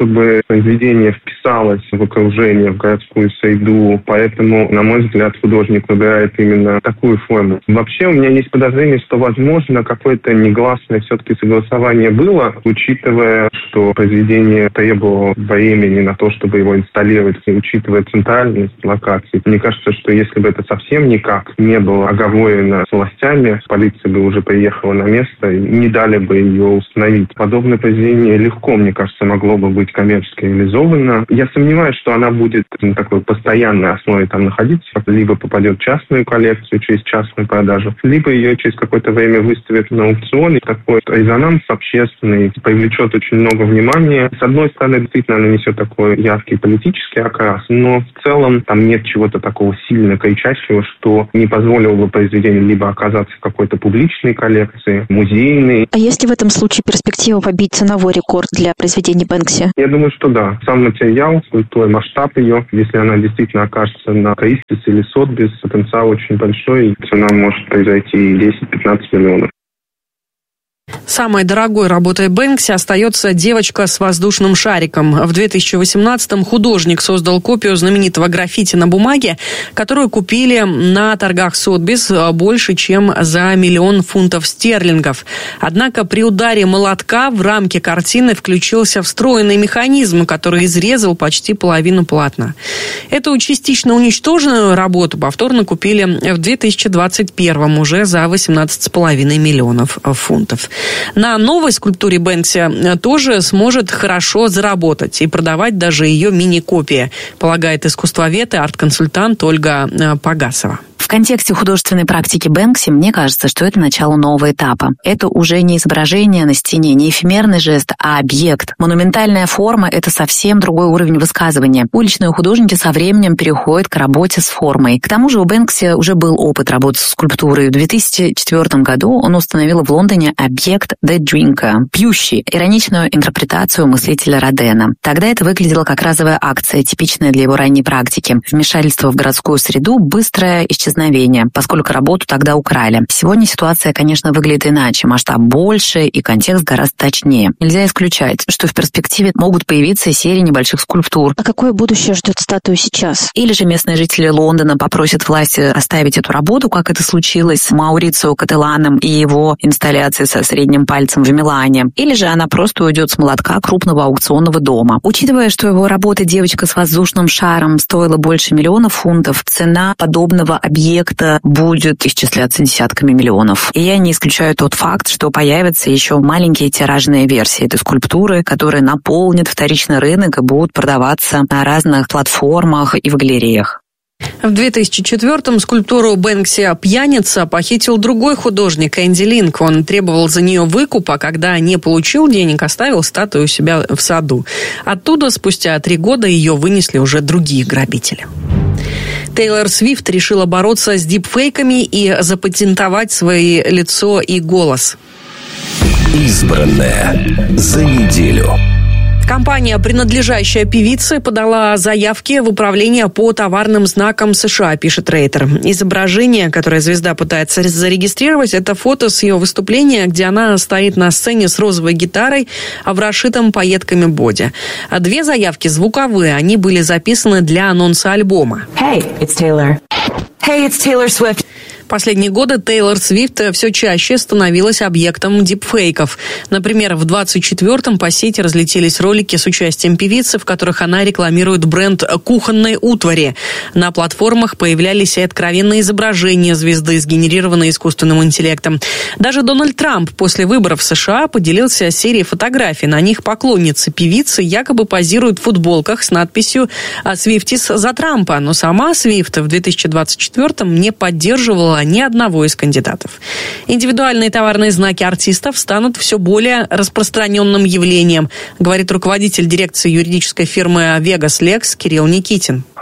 чтобы произведение вписалось в окружение, в городскую среду. Поэтому, на мой взгляд, художник выбирает именно такую форму. Вообще, у меня есть подозрение, что, возможно, какое-то негласное все-таки согласование было, учитывая, что произведение требовало времени на то, чтобы его инсталлировать, и учитывая центральность локации. Мне кажется, что если бы это совсем никак не было оговорено с властями, полиция бы уже приехала на место и не дали бы ее установить. Подобное произведение легко, мне кажется, могло бы быть коммерчески реализовано. Я сомневаюсь, что она будет на такой постоянной основе там находиться, либо попадет в частную коллекцию через частную продажу, либо ее через какое-то время выставят на аукционе. Такой резонанс общественный привлечет очень много внимания. С одной стороны, действительно, она несет такой яркий политический окрас, но в целом там нет чего-то такого сильно кричащего, что не позволило бы произведению либо оказаться в какой-то публичной коллекции, музейной. А есть ли в этом случае перспектива побить ценовой рекорд для произведений Бэнкси? Я думаю, что да. Сам материал, скульптура, масштаб ее, если она действительно окажется на Кристис или Сотбис, потенциал очень большой, и цена может произойти 10-15 миллионов. Самой дорогой работой Бэнкси остается «Девочка с воздушным шариком». В 2018-м художник создал копию знаменитого граффити на бумаге, которую купили на торгах Сотбис больше, чем за 1 миллион фунтов стерлингов. Однако при ударе молотка в рамке картины включился встроенный механизм, который изрезал почти половину полотна. Эту частично уничтоженную работу повторно купили в 2021-м уже за 18,5 миллионов фунтов. На новой скульптуре Бэнкси тоже сможет хорошо заработать и продавать даже ее мини-копии, полагает искусствовед и арт-консультант Ольга Погасова. В контексте художественной практики Бэнкси мне кажется, что это начало нового этапа. Это уже не изображение на стене, не эфемерный жест, а объект. Монументальная форма – это совсем другой уровень высказывания. Уличные художники со временем переходят к работе с формой. К тому же у Бэнкси уже был опыт работы с скульптурой. В 2004 году он установил в Лондоне объект «The Drinker» – пьющий, ироничную интерпретацию мыслителя Родена. Тогда это выглядело как разовая акция, типичная для его ранней практики. Вмешательство в городскую среду, быстрое исчезновение, поскольку работу тогда украли. Сегодня ситуация, конечно, выглядит иначе, масштаб больше и контекст гораздо точнее. Нельзя исключать, что в перспективе могут появиться серии небольших скульптур. А какое будущее ждет статую сейчас? Или же местные жители Лондона попросят власти оставить эту работу, как это случилось с Маурицио Кателланом и его инсталляцией со средним пальцем в Милане. Или же она просто уйдет с молотка крупного аукционного дома. Учитывая, что его работа «Девочка с воздушным шаром» стоила больше 1 миллиона фунтов, цена подобного объекта будет исчисляться десятками миллионов. И я не исключаю тот факт, что появятся еще маленькие тиражные версии этой скульптуры, которые наполнят вторичный рынок и будут продаваться на разных платформах и в галереях. В 2004-м скульптуру Бэнкси «Пьяница» похитил другой художник Энди Линк. Он требовал за нее выкуп, а когда не получил денег, оставил статую у себя в саду. Оттуда спустя 3 года ее вынесли уже другие грабители. Тейлор Свифт решила бороться с дипфейками и запатентовать свои лицо и голос. Избранное за неделю. Компания, принадлежащая певице, подала заявки в управление по товарным знакам США, пишет Рейтер. Изображение, которое звезда пытается зарегистрировать, это фото с ее выступления, где она стоит на сцене с розовой гитарой, в расшитом пайетками боди. А 2 заявки звуковые, они были записаны для анонса альбома. Hey, it's Taylor. Hey, it's Taylor Swift. Последние годы Тейлор Свифт все чаще становилась объектом дипфейков. Например, в 24-м по сети разлетелись ролики с участием певицы, в которых она рекламирует бренд кухонной утвари. На платформах появлялись и откровенные изображения звезды, сгенерированные искусственным интеллектом. Даже Дональд Трамп после выборов в США поделился серией фотографий. На них поклонницы певицы якобы позируют в футболках с надписью «Свифтис за Трампа». Но сама Свифт в 2024-м не поддерживала ни одного из кандидатов. Индивидуальные товарные знаки артистов станут все более распространенным явлением, говорит руководитель дирекции юридической фирмы Vegas Lex Кирилл Никитин.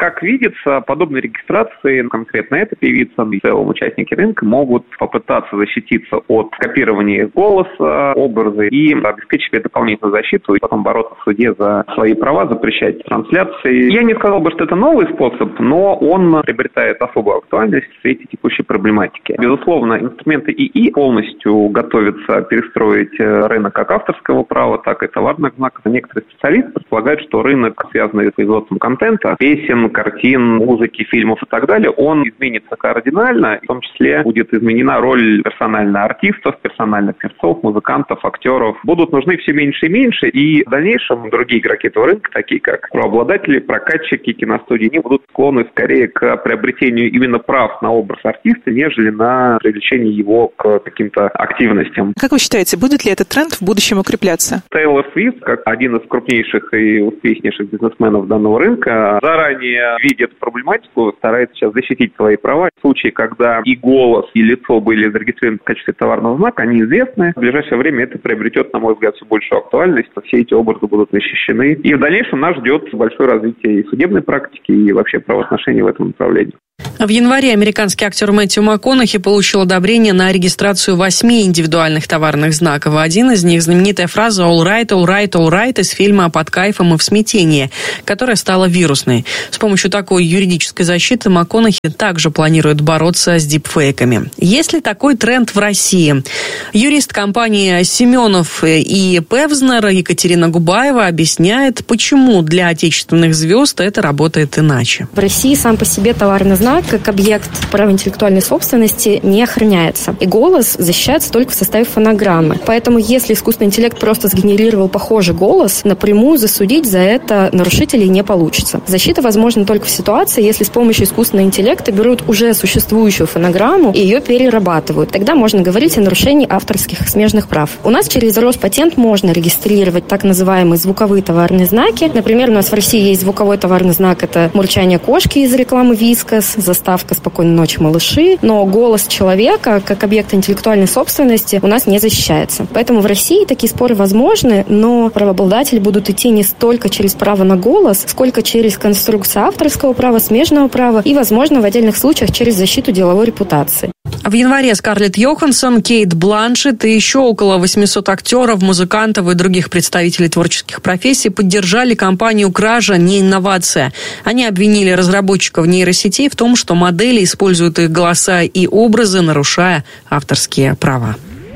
Как видится, подобные регистрации, конкретно эта певица и в целом участники рынка могут попытаться защититься от копирования голоса, образа и обеспечить себе дополнительную защиту и потом бороться в суде за свои права, запрещать трансляции. Я не сказал бы, что это новый способ, но он приобретает особую актуальность в свете текущей проблематики. Безусловно, инструменты ИИ полностью готовятся перестроить рынок как авторского права, так и товарных знаков. Некоторые специалисты предполагают, что рынок, связанный с производством контента, песен, картин, музыки, фильмов и так далее, он изменится кардинально. В том числе будет изменена роль персонально артистов, персональных певцов, музыкантов, актеров. Будут нужны все меньше и меньше, и в дальнейшем другие игроки этого рынка, такие как правообладатели, прокатчики, киностудии, они будут склонны скорее к приобретению именно прав на образ артиста, нежели на привлечение его к каким-то активностям. Как вы считаете, будет ли этот тренд в будущем укрепляться? Тейлор Свифт, как один из крупнейших и успешнейших бизнесменов данного рынка, заранее видит проблематику, старается сейчас защитить свои права. В случае, когда и голос, и лицо были зарегистрированы в качестве товарного знака, они известны. В ближайшее время это приобретет, на мой взгляд, все большую актуальность. Все эти образы будут защищены. И в дальнейшем нас ждет большое развитие и судебной практики, и вообще правоотношений в этом направлении. В январе американский актер Мэтью МакКонахи получил одобрение на регистрацию 8 индивидуальных товарных знаков. Один из них – знаменитая фраза «all right, all right, all right» из фильма «Под кайфом и в смятении», которая стала вирусной. С помощью такой юридической защиты МакКонахи также планирует бороться с дипфейками. Есть ли такой тренд в России? Юрист компании «Семенов и Певзнер» Екатерина Губаева объясняет, почему для отечественных звезд это работает иначе. В России сам по себе товарный знак как объект права интеллектуальной собственности не охраняется. И голос защищается только в составе фонограммы. Поэтому если искусственный интеллект просто сгенерировал похожий голос, напрямую засудить за это нарушителей не получится. Защита возможна только в ситуации, если с помощью искусственного интеллекта берут уже существующую фонограмму и ее перерабатывают. Тогда можно говорить о нарушении авторских смежных прав. У нас через Роспатент можно регистрировать так называемые звуковые товарные знаки. Например, у нас в России есть звуковой товарный знак, это мурчание кошки из рекламы Вискас, заставка «Спокойной ночи, малыши», но голос человека, как объект интеллектуальной собственности, у нас не защищается. Поэтому в России такие споры возможны, но правообладатели будут идти не столько через право на голос, сколько через конструкцию авторского права, смежного права и, возможно, в отдельных случаях через защиту деловой репутации. В январе Скарлетт Йоханссон, Кейт Бланшетт и еще около 800 актеров, музыкантов и других представителей творческих профессий поддержали кампанию «Кража, не инновация». Они обвинили разработчиков нейросетей в том, что модели используют их голоса и образы, нарушая авторские права.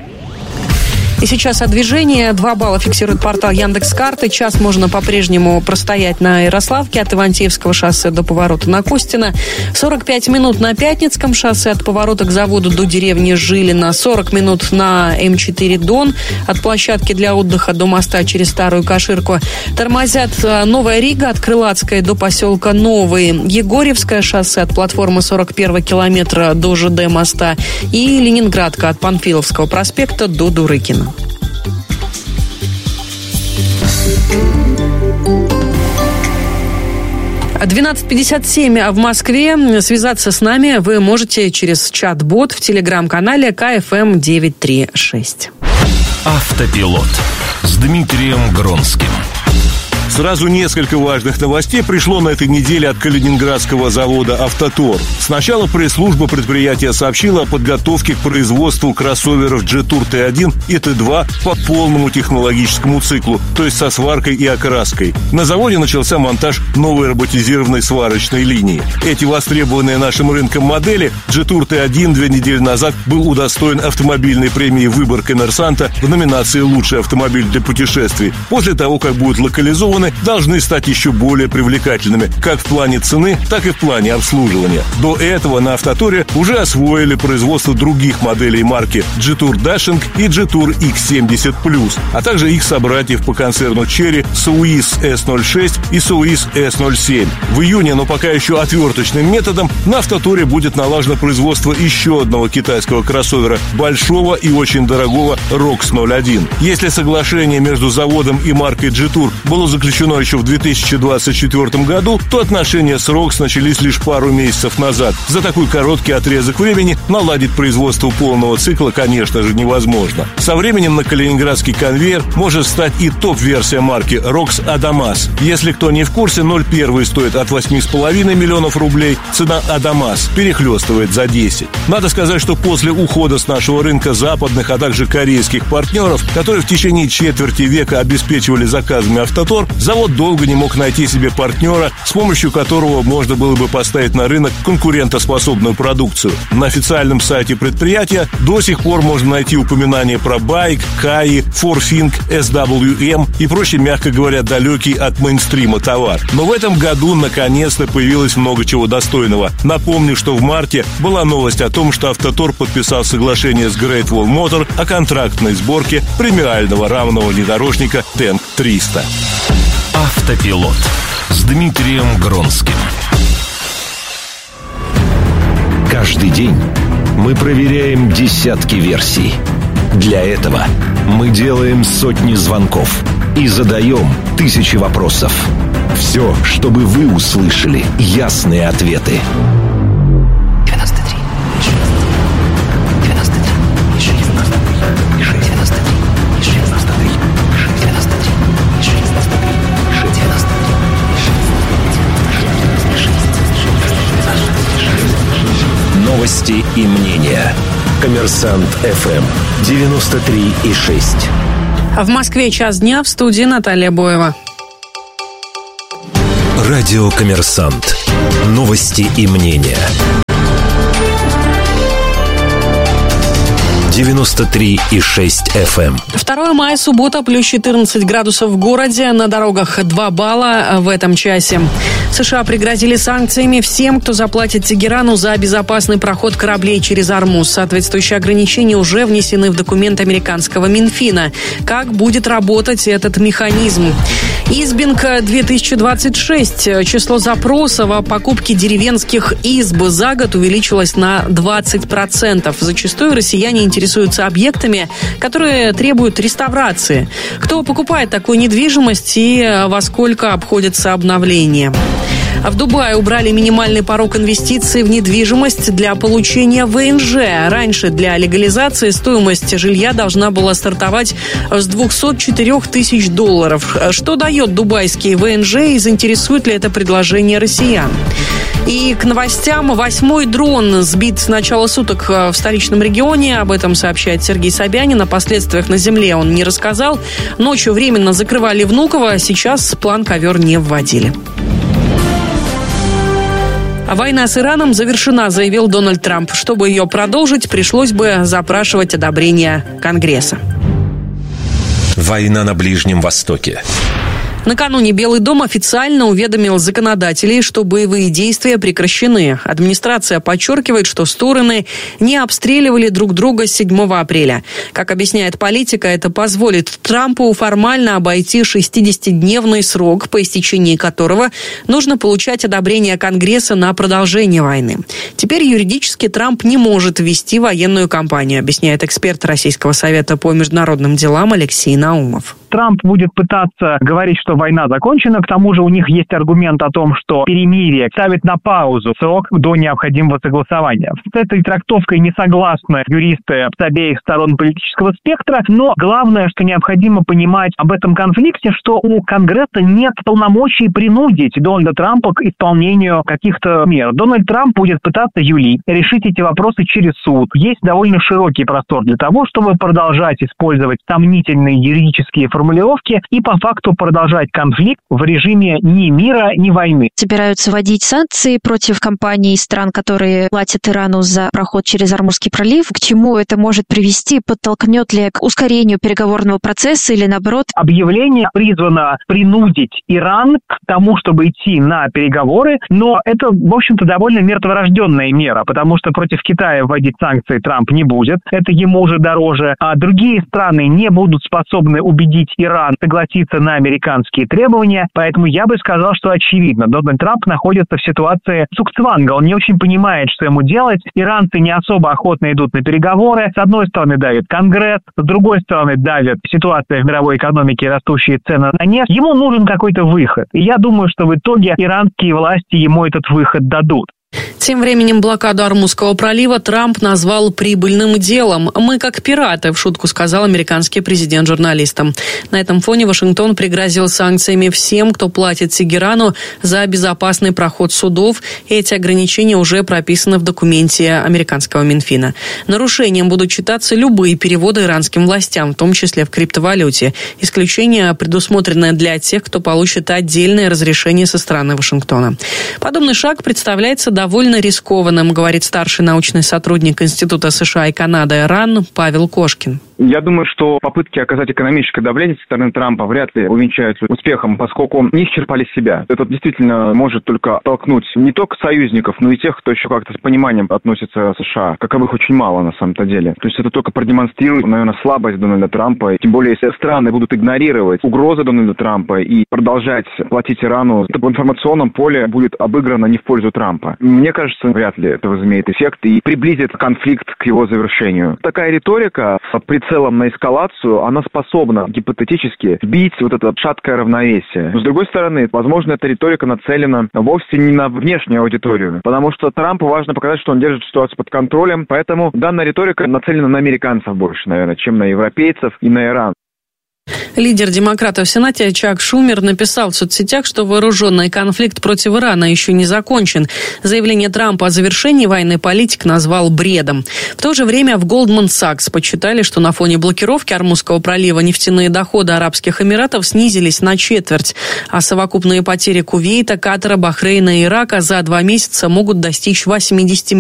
И сейчас о движении. 2 балла фиксирует портал Яндекс.Карты. Час можно по-прежнему простоять на Ярославке от Ивантеевского шоссе до поворота на Костина. 45 минут на Пятницком шоссе от поворота к заводу до деревни Жилина. 40 минут на М4 Дон от площадки для отдыха до моста через Старую Каширку. Тормозят Новая Рига от Крылатской до поселка Новый. Егорьевское шоссе от платформы 41 километра до ЖД моста. И Ленинградка от Панфиловского проспекта до Дурыкина. 12:57 в Москве. Связаться с нами вы можете через чат-бот в телеграм-канале КФМ 936. Автопилот с Дмитрием Гронским. Сразу несколько важных новостей пришло на этой неделе от калининградского завода «Автотор». Сначала пресс-служба предприятия сообщила о подготовке к производству кроссоверов Jetour T1 и T2 по полному технологическому циклу, то есть со сваркой и окраской. На заводе начался монтаж новой роботизированной сварочной линии. Эти востребованные нашим рынком модели Jetour T1 2 недели назад был удостоен автомобильной премии «Выбор коммерсанта» в номинации «Лучший автомобиль для путешествий». После того, как будут локализованы, должны стать еще более привлекательными как в плане цены, так и в плане обслуживания. До этого на «Автоторе» уже освоили производство других моделей марки Jetour Dashing и Jetour X70+, а также их собратьев по концерну Chery Souiz S06 и Souiz S07. В июне, но пока еще отверточным методом, на «Автоторе» будет налажено производство еще одного китайского кроссовера, большого и очень дорогого ROX 01. Если соглашение между заводом и маркой Jetour было заключено заключено еще в 2024 году, то отношения с Рокс начались лишь пару месяцев назад. За такой короткий отрезок времени наладить производство полного цикла, конечно же, невозможно. Со временем на калининградский конвейер может стать и топ-версия марки Рокс Адамас. Если кто не в курсе, 0,1 стоит от 8,5 миллионов рублей, цена Адамас перехлестывает за 10. Надо сказать, что после ухода с нашего рынка западных, а также корейских партнеров, которые в течение четверти века обеспечивали заказами Автотор, завод долго не мог найти себе партнера, с помощью которого можно было бы поставить на рынок конкурентоспособную продукцию. На официальном сайте предприятия до сих пор можно найти упоминания про Байк, Каи, Форфинг, SWM и прочий, мягко говоря, далекий от мейнстрима товар. Но в этом году наконец-то появилось много чего достойного. Напомню, что в марте была новость о том, что Автотор подписал соглашение с Great Wall Motor о контрактной сборке премиального рамного внедорожника Tank 300. Автопилот с Дмитрием Гронским. Каждый день мы проверяем десятки версий. Для этого мы делаем сотни звонков и задаем тысячи вопросов. Все, чтобы вы услышали ясные ответы. 93. Новости и мнения. Коммерсант ФМ 93,6. А в Москве час дня, в студии Наталья Боева. Радио «Коммерсант». Новости и мнения. 93,6 FM. 2 мая, суббота, плюс 14 градусов в городе. На дорогах 2 балла в этом часе. США пригрозили санкциями всем, кто заплатит Тегерану за безопасный проход кораблей через Ормуз. Соответствующие ограничения уже внесены в документ американского Минфина. Как будет работать этот механизм? Избинг 2026. Число запросов о покупке деревенских изб за год увеличилось на 20%. Зачастую россияне интересуются объектами, которые требуют реставрации. Кто покупает такую недвижимость и во сколько обходится обновление? В Дубае убрали минимальный порог инвестиций в недвижимость для получения ВНЖ. Раньше для легализации стоимость жилья должна была стартовать с $204 тысяч. Что дает дубайский ВНЖ и заинтересует ли это предложение россиян? И к новостям. 8-й дрон сбит с начала суток в столичном регионе. Об этом сообщает Сергей Собянин. О последствиях на земле он не рассказал. Ночью временно закрывали Внуково. Сейчас план ковер не вводили. Война с Ираном завершена, заявил Дональд Трамп. Чтобы ее продолжить, пришлось бы запрашивать одобрение Конгресса. Война на Ближнем Востоке. Накануне Белый дом официально уведомил законодателей, что боевые действия прекращены. Администрация подчеркивает, что стороны не обстреливали друг друга с 7 апреля. Как объясняет политика, это позволит Трампу формально обойти 60-дневный срок, по истечении которого нужно получать одобрение Конгресса на продолжение войны. Теперь юридически Трамп не может вести военную кампанию, объясняет эксперт Российского совета по международным делам Алексей Наумов. Трамп будет пытаться говорить, что война закончена. К тому же у них есть аргумент о том, что перемирие ставит на паузу срок до необходимого согласования. С этой трактовкой не согласны юристы с обеих сторон политического спектра, но главное, что необходимо понимать об этом конфликте, что у Конгресса нет полномочий принудить Дональда Трампа к исполнению каких-то мер. Дональд Трамп будет пытаться юлить, решить эти вопросы через суд. Есть довольно широкий простор для того, чтобы продолжать использовать сомнительные юридические формулировки и по факту продолжать конфликт в режиме ни мира, ни войны. Собираются вводить санкции против компаний и стран, которые платят Ирану за проход через Ормузский пролив. К чему это может привести? Подтолкнет ли к ускорению переговорного процесса или наоборот? Объявление призвано принудить Иран к тому, чтобы идти на переговоры, но это, в общем-то, довольно мертворожденная мера, потому что против Китая вводить санкции Трамп не будет. Это ему уже дороже. А другие страны не будут способны убедить Иран согласиться на американские требования. Поэтому я бы сказал, что очевидно, Дональд Трамп находится в ситуации цугцванга. Он не очень понимает, что ему делать. Иранцы не особо охотно идут на переговоры. С одной стороны давит Конгресс, с другой стороны давит ситуация в мировой экономике, растущие цены на нефть. Ему нужен какой-то выход. И я думаю, что в итоге иранские власти ему этот выход дадут. Тем временем блокаду Ормузского пролива Трамп назвал прибыльным делом. «Мы как пираты», в шутку сказал американский президент журналистам. На этом фоне Вашингтон пригрозил санкциями всем, кто платит Тегерану за безопасный проход судов. Эти ограничения уже прописаны в документе американского Минфина. Нарушением будут считаться любые переводы иранским властям, в том числе в криптовалюте. Исключение предусмотрено для тех, кто получит отдельное разрешение со стороны Вашингтона. Подобный шаг представляется довольно рискованным, говорит старший научный сотрудник Института США и Канады РАН Павел Кошкин. Я думаю, что попытки оказать экономическое давление со стороны Трампа вряд ли увенчаются успехом, поскольку не исчерпали себя. Это действительно может только толкнуть не только союзников, но и тех, кто еще как-то с пониманием относится к США. Каковых очень мало на самом-то деле. То есть это только продемонстрирует, наверное, слабость Дональда Трампа. Тем более, если страны будут игнорировать угрозы Дональда Трампа и продолжать платить Ирану, то в информационном поле будет обыграно не в пользу Трампа. Мне кажется, вряд ли это возымеет эффект и приблизит конфликт к его завершению. Такая риторика с прицелом на эскалацию, она способна гипотетически сбить вот это шаткое равновесие. Но с другой стороны, возможно, эта риторика нацелена вовсе не на внешнюю аудиторию, потому что Трампу важно показать, что он держит ситуацию под контролем, поэтому данная риторика нацелена на американцев больше, наверное, чем на европейцев и на Иран. Лидер демократов в Сенате Чак Шумер написал в соцсетях, что вооруженный конфликт против Ирана еще не закончен. Заявление Трампа о завершении войны политик назвал бредом. В то же время в Goldman Sachs подсчитали, что на фоне блокировки Ормузского пролива нефтяные доходы Арабских Эмиратов снизились на четверть, а совокупные потери Кувейта, Катара, Бахрейна и Ирака за 2 месяца могут достичь 80